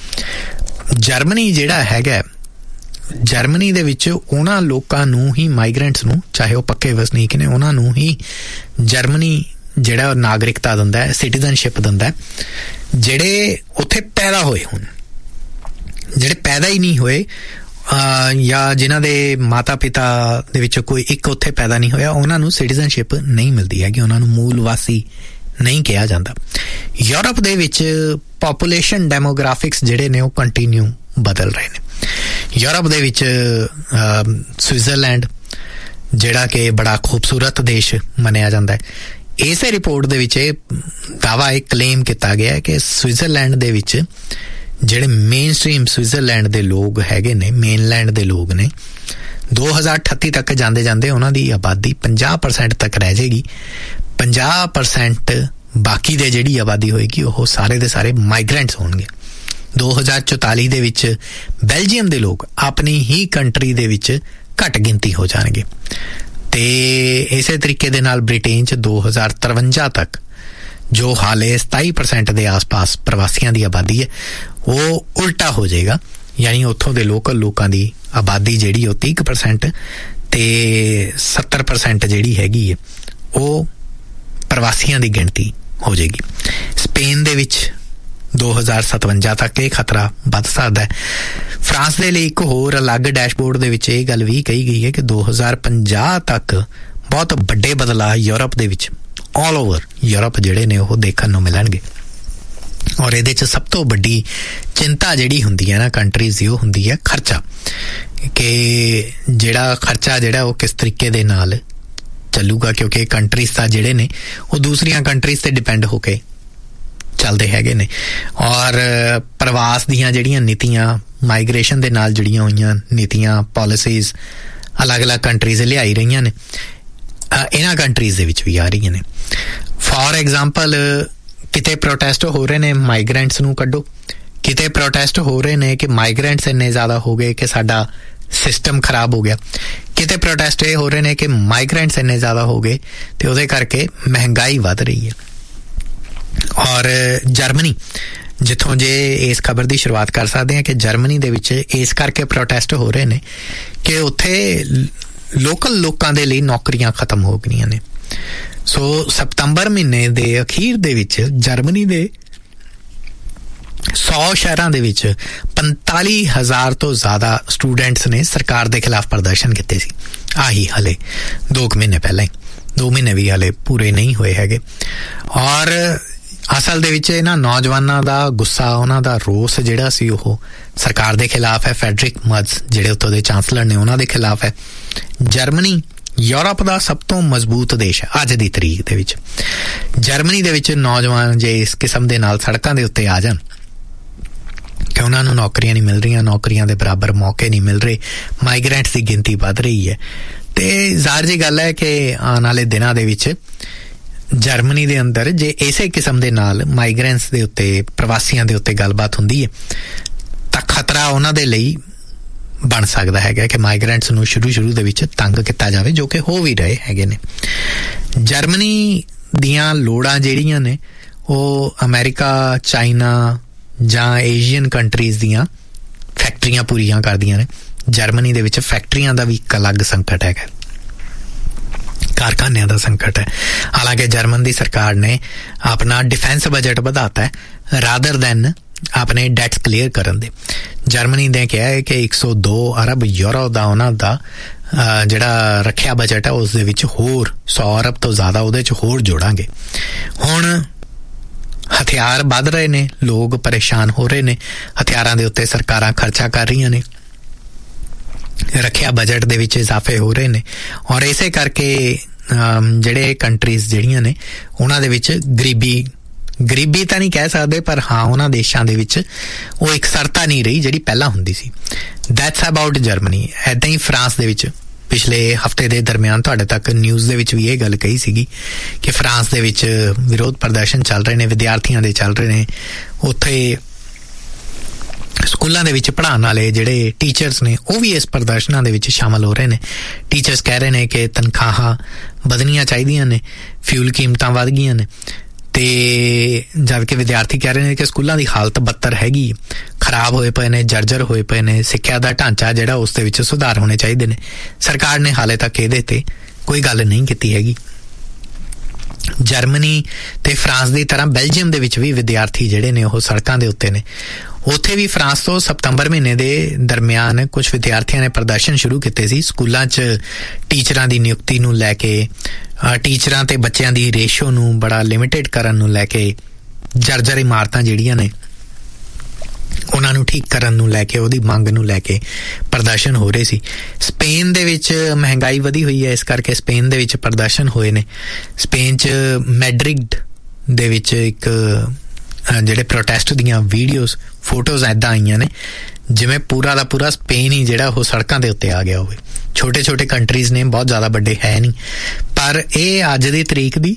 ਜਰਮਨੀ ਜਿਹੜਾ ਹੈਗਾ, ਜਰਮਨੀ ਦੇ ਵਿੱਚ ਉਹਨਾਂ ਲੋਕਾਂ ਨੂੰ ਹੀ, ਮਾਈਗਰੈਂਟਸ ਨੂੰ, ਚਾਹੇ ਉਹ ਪੱਕੇ ਵਸਨੀਕ ਨੇ, ਉਹਨਾਂ ਨੂੰ ਹੀ ਜਰਮਨੀ ਜਿਹੜਾ ਨਾਗਰਿਕਤਾ ਦਿੰਦਾ ਹੈ, ਸਿਟੀਜ਼ਨਸ਼ਿਪ ਦਿੰਦਾ ਹੈ, ਜਿਹੜੇ ਉੱਥੇ ਪੈਦਾ ਹੋਏ ਹੋਣ। ਜਿਹੜੇ ਪੈਦਾ ਹੀ ਨਹੀਂ ਹੋਏ ਜਾਂ ਜਿਨ੍ਹਾਂ ਦੇ ਮਾਤਾ ਪਿਤਾ ਦੇ ਵਿੱਚੋਂ ਕੋਈ ਇੱਕ ਉੱਥੇ ਪੈਦਾ ਨਹੀਂ ਹੋਇਆ, ਉਹਨਾਂ ਨੂੰ ਸਿਟੀਜ਼ਨਸ਼ਿਪ ਨਹੀਂ ਮਿਲਦੀ ਹੈਗੀ, ਉਹਨਾਂ ਨੂੰ ਮੂਲ ਵਾਸੀ ਨਹੀਂ ਕਿਹਾ ਜਾਂਦਾ। ਯੂਰਪ ਦੇ ਵਿੱਚ ਪਾਪੂਲੇਸ਼ਨ ਡੈਮੋਗ੍ਰਾਫਿਕਸ ਜਿਹੜੇ ਨੇ ਉਹ ਕੰਟੀਨਿਊ ਬਦਲ ਰਹੇ ਨੇ। ਯੂਰਪ ਦੇ ਵਿੱਚ ਸਵਿਟਜ਼ਰਲੈਂਡ ਜਿਹੜਾ ਕਿ ਬੜਾ ਖੂਬਸੂਰਤ ਦੇਸ਼ ਮੰਨਿਆ ਜਾਂਦਾ ਹੈ, ਇਸੇ ਰਿਪੋਰਟ ਦੇ ਵਿੱਚ ਇਹ ਦਾਅਵਾ ਇਹ ਕਲੇਮ ਕੀਤਾ ਗਿਆ ਕਿ ਸਵਿਟਜ਼ਰਲੈਂਡ ਦੇ ਵਿੱਚ ਜਿਹੜੇ ਮੇਨ ਸਟ੍ਰੀਮ ਸਵਿਟਜ਼ਰਲੈਂਡ ਦੇ ਲੋਕ ਹੈਗੇ ਨੇ, ਮੇਨਲੈਂਡ ਦੇ ਲੋਕ ਨੇ, ਦੋ ਹਜ਼ਾਰ ਅਠੱਤੀ ਤੱਕ ਜਾਂਦੇ ਜਾਂਦੇ ਉਹਨਾਂ ਦੀ ਆਬਾਦੀ ਪੰਜਾਹ ਪਰਸੈਂਟ ਤੱਕ ਰਹਿ ਜਾਏਗੀ। ਪੰਜਾਹ ਪਰਸੈਂਟ ਬਾਕੀ ਦੇ ਜਿਹੜੀ ਆਬਾਦੀ ਹੋਏਗੀ ਉਹ ਸਾਰੇ ਦੇ ਸਾਰੇ ਮਾਈਗਰੈਂਟਸ ਹੋਣਗੇ। ਦੋ ਹਜ਼ਾਰ ਚੁਤਾਲੀ ਦੇ ਵਿੱਚ ਬੈਲਜੀਅਮ ਦੇ ਲੋਕ ਆਪਣੀ ਹੀ ਕੰਟਰੀ ਦੇ ਵਿੱਚ ਘੱਟ ਗਿਣਤੀ ਹੋ ਜਾਣਗੇ ਤੇ ਇਸੇ ਤਰੀਕੇ ਦੇ ਨਾਲ ਬ੍ਰਿਟੇਨ 'ਚ ਦੋ ਹਜ਼ਾਰ ਤਰਵੰਜਾ ਤੱਕ ਜੋ ਹਾਲੇ ਸਤਾਈ ਪਰਸੈਂਟ ਦੇ ਆਸ-ਪਾਸ ਪ੍ਰਵਾਸੀਆਂ ਦੀ ਆਬਾਦੀ ਹੈ ਉਹ ਉਲਟਾ ਹੋ ਜਾਏਗਾ, ਯਾਨੀ ਉੱਥੋਂ ਦੇ ਲੋਕਲ ਲੋਕਾਂ ਦੀ ਆਬਾਦੀ ਜਿਹੜੀ ਉਹ ਤੀਹ ਪਰਸੈਂਟ ਤੇ ਸੱਤਰ ਪਰਸੈਂਟ ਜਿਹੜੀ ਹੈਗੀ ਹੈ ਉਹ ਪ੍ਰਵਾਸੀਆਂ ਦੀ ਗਿਣਤੀ ਹੋ ਜਾਏਗੀ। ਸਪੇਨ ਦੇ ਵਿੱਚ ਦੋ ਹਜ਼ਾਰ ਸਤਵੰਜਾ ਤੱਕ ਇਹ ਖਤਰਾ ਵੱਧ ਸਕਦਾ ਹੈ। ਫਰਾਂਸ ਦੇ ਲਈ ਇੱਕ ਹੋਰ ਅਲੱਗ ਡੈਸ਼ਬੋਰਡ ਦੇ ਵਿੱਚ ਇਹ ਗੱਲ ਵੀ ਕਹੀ ਗਈ ਹੈ ਕਿ ਦੋ ਹਜ਼ਾਰ ਪੰਜਾਹ ਤੱਕ ਬਹੁਤ ਵੱਡੇ ਬਦਲਾਅ ਯੂਰਪ ਦੇ ਵਿੱਚ, ਆਲ ਓਵਰ ਯੂਰਪ ਜਿਹੜੇ ਨੇ ਉਹ ਦੇਖਣ ਨੂੰ ਮਿਲਣਗੇ। ਔਰ ਇਹਦੇ 'ਚ ਸਭ ਤੋਂ ਵੱਡੀ ਚਿੰਤਾ ਜਿਹੜੀ ਹੁੰਦੀ ਹੈ ਨਾ ਕੰਟਰੀਜ਼ ਦੀ, ਉਹ ਹੁੰਦੀ ਹੈ ਖਰਚਾ, ਕਿ ਜਿਹੜਾ ਖਰਚਾ ਜਿਹੜਾ ਉਹ ਕਿਸ ਤਰੀਕੇ ਦੇ ਨਾਲ ਚੱਲੂਗਾ, ਕਿਉਂਕਿ ਕੰਟਰੀਜ਼ ਤਾਂ ਜਿਹੜੇ ਨੇ ਉਹ ਦੂਸਰੀਆਂ ਕੰਟਰੀਜ਼ 'ਤੇ ਡਿਪੈਂਡ ਹੋ ਕੇ ਚੱਲਦੇ ਹੈਗੇ ਨੇ। ਔਰ ਪ੍ਰਵਾਸ ਦੀਆਂ ਜਿਹੜੀਆਂ ਨੀਤੀਆਂ, ਮਾਈਗ੍ਰੇਸ਼ਨ ਦੇ ਨਾਲ ਜੁੜੀਆਂ ਹੋਈਆਂ ਨੀਤੀਆਂ, ਪਾਲਿਸੀਜ਼ ਅਲੱਗ-ਅਲੱਗ ਕੰਟਰੀਜ਼ ਲਿਆਈ ਰਹੀਆਂ ਨੇ, ਇਹਨਾਂ ਕੰਟਰੀਜ਼ ਦੇ ਵਿੱਚ ਵੀ ਆ ਰਹੀਆਂ ਨੇ। ਫੋਰ ਐਗਜ਼ਾਮਪਲ ਕਿਤੇ ਪ੍ਰੋਟੈਸਟ ਹੋ ਰਹੇ ਨੇ ਮਾਈਗਰੈਂਟਸ ਨੂੰ ਕੱਢੋ, ਕਿਤੇ ਪ੍ਰੋਟੈਸਟ ਹੋ ਰਹੇ ਨੇ ਕਿ ਮਾਈਗਰੈਂਟਸ ਇੰਨੇ ਜ਼ਿਆਦਾ ਹੋ ਗਏ ਕਿ ਸਾਡਾ ਸਿਸਟਮ ਖਰਾਬ ਹੋ ਗਿਆ, ਕਿਤੇ ਪ੍ਰੋਟੈਸਟ ਇਹ ਹੋ ਰਹੇ ਨੇ ਕਿ ਮਾਈਗਰੈਂਟਸ ਇੰਨੇ ਜ਼ਿਆਦਾ ਹੋ ਗਏ ਤੇ ਉਹਦੇ ਕਰਕੇ ਮਹਿੰਗਾਈ ਵੱਧ ਰਹੀ ਹੈ। ਔਰ ਜਰਮਨੀ, ਜਿੱਥੋਂ ਜੇ ਇਸ ਖਬਰ ਦੀ ਸ਼ੁਰੂਆਤ ਕਰ ਸਕਦੇ ਹਾਂ ਕਿ ਜਰਮਨੀ ਦੇ ਵਿੱਚ ਇਸ ਕਰਕੇ ਪ੍ਰੋਟੈਸਟ ਹੋ ਰਹੇ ਨੇ ਕਿ ਉੱਥੇ ਲੋਕਲ ਲੋਕਾਂ ਦੇ ਲਈ ਨੌਕਰੀਆਂ ਖਤਮ ਹੋ ਗਈਆਂ ਨੇ। ਸੋ ਸਤੰਬਰ ਮਹੀਨੇ ਦੇ ਅਖੀਰ ਦੇ ਵਿੱਚ ਜਰਮਨੀ ਦੇ ਸੌ ਸ਼ਹਿਰਾਂ ਦੇ ਵਿੱਚ ਪੰਤਾਲੀ ਹਜ਼ਾਰ ਤੋਂ ਜ਼ਿਆਦਾ ਸਟੂਡੈਂਟਸ ਨੇ ਸਰਕਾਰ ਦੇ ਖਿਲਾਫ ਪ੍ਰਦਰਸ਼ਨ ਕੀਤੇ ਸੀ। ਆਹੀ ਹਲੇ ਦੋ ਕੁ ਮਹੀਨੇ ਪਹਿਲਾਂ ਹੀ, ਦੋ ਮਹੀਨੇ ਵੀ ਹਲੇ ਪੂਰੇ ਨਹੀਂ ਹੋਏ ਹੈਗੇ। ਔਰ ਅਸਲ ਦੇ ਵਿੱਚ ਇਹਨਾਂ ਨੌਜਵਾਨਾਂ ਦਾ ਗੁੱਸਾ, ਉਹਨਾਂ ਦਾ ਰੋਸ ਜਿਹੜਾ ਸੀ ਉਹ ਸਰਕਾਰ ਦੇ ਖਿਲਾਫ ਹੈ। ਫੈਡਰਿਕ ਮਰਜ਼ ਜਿਹੜੇ ਉੱਥੋਂ ਦੇ ਚਾਂਸਲਰ ਨੇ ਉਹਨਾਂ ਦੇ ਖਿਲਾਫ ਹੈ। ਜਰਮਨੀ ਯੂਰਪ ਦਾ ਸਭ ਤੋਂ ਮਜ਼ਬੂਤ ਦੇਸ਼ ਹੈ ਅੱਜ ਦੀ ਤਰੀਕ ਦੇ ਵਿੱਚ। ਜਰਮਨੀ ਦੇ ਵਿੱਚ ਨੌਜਵਾਨ ਜੇ ਇਸ ਕਿਸਮ ਦੇ ਨਾਲ ਸੜਕਾਂ ਦੇ ਉੱਤੇ ਆ ਜਾਣ ਕਿ ਉਹਨਾਂ ਨੂੰ ਨੌਕਰੀਆਂ ਨਹੀਂ ਮਿਲ ਰਹੀਆਂ, ਨੌਕਰੀਆਂ ਦੇ ਬਰਾਬਰ ਮੌਕੇ ਨਹੀਂ ਮਿਲ ਰਹੇ, ਮਾਈਗਰੈਂਟਸ ਦੀ ਗਿਣਤੀ ਵੱਧ ਰਹੀ ਹੈ, ਤੇ ਜ਼ਾਹਿਰ ਜੀ ਗੱਲ ਹੈ ਕਿ ਆਉਣ ਵਾਲੇ ਦਿਨਾਂ ਦੇ ਵਿੱਚ ਜਰਮਨੀ ਦੇ ਅੰਦਰ ਜੇ ਇਸੇ ਕਿਸਮ ਦੇ ਨਾਲ ਮਾਈਗਰੈਂਟਸ ਦੇ ਉੱਤੇ, ਪ੍ਰਵਾਸੀਆਂ ਦੇ ਉੱਤੇ ਗੱਲਬਾਤ ਹੁੰਦੀ ਹੈ ਤਾਂ ਖਤਰਾ ਉਹਨਾਂ ਦੇ ਲਈ ਬਣ ਸਕਦਾ ਹੈਗਾ ਕਿ ਮਾਈਗਰੈਂਟਸ ਨੂੰ ਸ਼ੁਰੂ ਸ਼ੁਰੂ ਦੇ ਵਿੱਚ ਤੰਗ ਕੀਤਾ ਜਾਵੇ, ਜੋ ਕਿ ਹੋ ਵੀ ਰਹੇ ਹੈਗੇ ਨੇ। ਜਰਮਨੀ ਦੀਆਂ ਲੋੜਾਂ ਜਿਹੜੀਆਂ ਨੇ ਉਹ ਅਮਰੀਕਾ, ਚਾਈਨਾ ਜਾਂ ਏਸ਼ੀਅਨ ਕੰਟਰੀਜ਼ ਦੀਆਂ ਫੈਕਟਰੀਆਂ ਪੂਰੀਆਂ ਕਰਦੀਆਂ ਨੇ। ਜਰਮਨੀ ਦੇ ਵਿੱਚ ਫੈਕਟਰੀਆਂ ਦਾ ਵੀ ਇੱਕ ਅਲੱਗ ਸੰਕਟ ਹੈਗਾ, ਕਾਰਖਾਨਿਆਂ ਦਾ ਸੰਕਟ ਹੈ। ਹਾਲਾਂਕਿ ਜਰਮਨ ਦੀ ਸਰਕਾਰ ਨੇ ਆਪਣਾ ਡਿਫੈਂਸ ਬਜਟ ਵਧਾਤਾ ਹੈ ਰਾਦਰ ਦੈਨ ਆਪਣੇ ਡੈਟਸ ਕਲੀਅਰ ਕਰਨ ਦੇ। ਜਰਮਨੀ ਨੇ ਕਿਹਾ ਹੈ ਕਿ ਇੱਕ ਸੌ ਦੋ ਅਰਬ ਯੂਰੋ ਦਾ ਉਹਨਾਂ ਦਾ ਜਿਹੜਾ ਰੱਖਿਆ ਬਜਟ ਹੈ ਉਸ ਦੇ ਵਿੱਚ ਹੋਰ ਸੌ ਅਰਬ ਤੋਂ ਜ਼ਿਆਦਾ ਉਹਦੇ 'ਚ ਹੋਰ ਜੋੜਾਂਗੇ। ਹੁਣ ਹਥਿਆਰ ਵੱਧ ਰਹੇ ਨੇ, ਲੋਕ ਪਰੇਸ਼ਾਨ ਹੋ ਰਹੇ ਨੇ, ਹਥਿਆਰਾਂ ਦੇ ਉੱਤੇ ਸਰਕਾਰਾਂ ਖਰਚਾ ਕਰ ਰਹੀਆਂ ਨੇ, ਰੱਖਿਆ ਬਜਟ ਦੇ ਵਿੱਚ ਇਜ਼ਾਫੇ ਹੋ ਰਹੇ ਨੇ, ਔਰ ਇਸੇ ਕਰਕੇ ਜਿਹੜੇ ਕੰਟਰੀਜ਼ ਜਿਹੜੀਆਂ ਨੇ ਉਹਨਾਂ ਦੇ ਵਿੱਚ ਗਰੀਬੀ ਗਰੀਬੀ ਤਾਂ ਨਹੀਂ ਕਹਿ ਸਕਦੇ, ਪਰ ਹਾਂ ਉਹਨਾਂ ਦੇਸ਼ਾਂ ਦੇ ਵਿੱਚ ਉਹ ਇਕਸਰਤਾ ਨਹੀਂ ਰਹੀ ਜਿਹੜੀ ਪਹਿਲਾਂ ਹੁੰਦੀ ਸੀ। That's about Germany. ਇੱਦਾਂ ਹੀ ਫਰਾਂਸ ਦੇ ਵਿੱਚ ਪਿਛਲੇ ਹਫ਼ਤੇ ਦੇ ਦਰਮਿਆਨ ਤੁਹਾਡੇ ਤੱਕ ਨਿਊਜ਼ ਦੇ ਵਿੱਚ ਵੀ ਇਹ ਗੱਲ ਕਹੀ ਸੀਗੀ ਕਿ ਫਰਾਂਸ ਦੇ ਵਿੱਚ ਵਿਰੋਧ ਪ੍ਰਦਰਸ਼ਨ ਚੱਲ ਰਹੇ ਨੇ, ਵਿਦਿਆਰਥੀਆਂ ਦੇ ਚੱਲ ਰਹੇ ਨੇ। ਉੱਥੇ ਸਕੂਲਾਂ ਦੇ ਵਿੱਚ ਪੜ੍ਹਾਉਣ ਵਾਲੇ ਜਿਹੜੇ ਟੀਚਰਸ ਨੇ ਉਹ ਵੀ ਇਸ ਪ੍ਰਦਰਸ਼ਨਾਂ ਦੇ ਵਿੱਚ ਸ਼ਾਮਲ ਹੋ ਰਹੇ ਨੇ। ਟੀਚਰਸ ਕਹਿ ਰਹੇ ਨੇ ਕਿ ਤਨਖਾਹਾਂ ਵਧਣੀਆਂ ਚਾਹੀਦੀਆਂ ਨੇ, ਫਿਊਲ ਕੀਮਤਾਂ ਵੱਧ ਗਈਆਂ ਨੇ, ਤੇ ਜਦ ਕਿ ਵਿਦਿਆਰਥੀ ਕਹਿ ਰਹੇ ਨੇ ਕਿ ਸਕੂਲਾਂ ਦੀ ਹਾਲਤ ਬੱਤਰ ਹੈਗੀ, ਖਰਾਬ ਹੋਏ ਪਏ ਨੇ, ਜਰਜਰ ਹੋਏ ਪਏ ਨੇ। ਸਿੱਖਿਆ ਦਾ ਢਾਂਚਾ ਜਿਹੜਾ ਉਸ ਦੇ ਵਿੱਚ ਸੁਧਾਰ ਹੋਣੇ ਚਾਹੀਦੇ ਨੇ। ਸਰਕਾਰ ਨੇ ਹਾਲੇ ਤੱਕ ਇਹਦੇ ਤੇ ਕੋਈ ਗੱਲ ਨਹੀਂ ਕੀਤੀ ਹੈਗੀ। ਜਰਮਨੀ ਤੇ ਫਰਾਂਸ ਦੀ ਤਰ੍ਹਾਂ ਬੈਲਜੀਅਮ ਦੇ ਵਿੱਚ ਵੀ ਵਿਦਿਆਰਥੀ ਜਿਹੜੇ ਨੇ ਉਹ ਸੜਕਾਂ ਦੇ ਉੱਤੇ ਨੇ। ਉੱਥੇ ਵੀ ਫਰਾਂਸ ਤੋਂ ਸਤੰਬਰ ਮਹੀਨੇ ਦੇ ਦਰਮਿਆਨ ਕੁਝ ਵਿਦਿਆਰਥੀਆਂ ਨੇ ਪ੍ਰਦਰਸ਼ਨ ਸ਼ੁਰੂ ਕੀਤੇ ਸੀ ਸਕੂਲਾਂ 'ਚ ਟੀਚਰਾਂ ਦੀ ਨਿਯੁਕਤੀ ਨੂੰ ਲੈ ਕੇ, ਟੀਚਰਾਂ ਤੇ ਬੱਚਿਆਂ ਦੀ ਰੇਸ਼ੋ ਨੂੰ ਬੜਾ ਲਿਮਿਟਡ ਕਰਨ ਨੂੰ ਲੈ ਕੇ, ਜਰਜਰ ਇਮਾਰਤਾਂ ਜਿਹੜੀਆਂ ਨੇ ਉਹਨਾਂ ਨੂੰ ਠੀਕ ਕਰਨ ਨੂੰ ਲੈ ਕੇ, ਉਹਦੀ ਮੰਗ ਨੂੰ ਲੈ ਕੇ ਪ੍ਰਦਰਸ਼ਨ ਹੋ ਰਹੇ ਸੀ। ਸਪੇਨ ਦੇ ਵਿੱਚ ਮਹਿੰਗਾਈ ਵਧੀ ਹੋਈ ਹੈ, ਇਸ ਕਰਕੇ ਸਪੇਨ ਦੇ ਵਿੱਚ ਪ੍ਰਦਰਸ਼ਨ ਹੋਏ ਨੇ। ਸਪੇਨ 'ਚ ਮੈਡਰਿਡ ਦੇ ਵਿੱਚ ਇੱਕ ਜਿਹੜੇ ਪ੍ਰੋਟੈਸਟ ਦੀਆਂ ਵੀਡੀਓਜ਼, ਫੋਟੋਜ਼ ਇੱਦਾਂ ਆਈਆਂ ਨੇ ਜਿਵੇਂ ਪੂਰਾ ਦਾ ਪੂਰਾ ਸਪੇਨ ਹੀ ਜਿਹੜਾ ਉਹ ਸੜਕਾਂ ਦੇ ਉੱਤੇ ਆ ਗਿਆ ਹੋਵੇ। ਛੋਟੇ ਛੋਟੇ ਕੰਟਰੀਜ਼ ਨੇ, ਬਹੁਤ ਜ਼ਿਆਦਾ ਵੱਡੇ ਹੈ ਨਹੀਂ, ਪਰ ਇਹ ਅੱਜ ਦੀ ਤਰੀਕ ਦੀ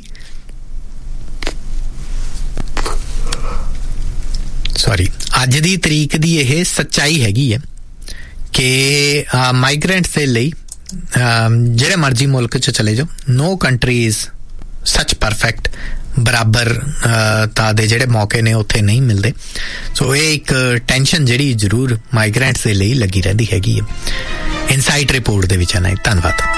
ਸੌਰੀ ਅੱਜ ਦੀ ਤਰੀਕ ਦੀ ਇਹ ਸੱਚਾਈ ਹੈਗੀ ਹੈ ਕਿ ਮਾਈਗਰੈਂਟਸ ਦੇ ਲਈ ਜਿਹੜੇ ਮਰਜ਼ੀ ਮੁਲਕ 'ਚ ਚਲੇ ਜਾਓ, ਨੋ ਕੰਟਰੀ ਇਜ਼ ਸੱਚ ਪਰਫੈਕਟ। ਬਰਾਬਰ ਤਾਂ ਦੇ ਜਿਹੜੇ ਮੌਕੇ ਨੇ ਉੱਥੇ ਨਹੀਂ ਮਿਲਦੇ। ਸੋ ਇਹ ਇੱਕ ਟੈਨਸ਼ਨ ਜਿਹੜੀ ਜ਼ਰੂਰ ਮਾਈਗਰੈਂਟਸ ਦੇ ਲਈ ਲੱਗੀ ਰਹਿੰਦੀ ਹੈਗੀ ਹੈ। ਇਨਸਾਈਟ ਰਿਪੋਰਟ ਦੇ ਵਿੱਚ ਹੈ ਨਾ। ਧੰਨਵਾਦ।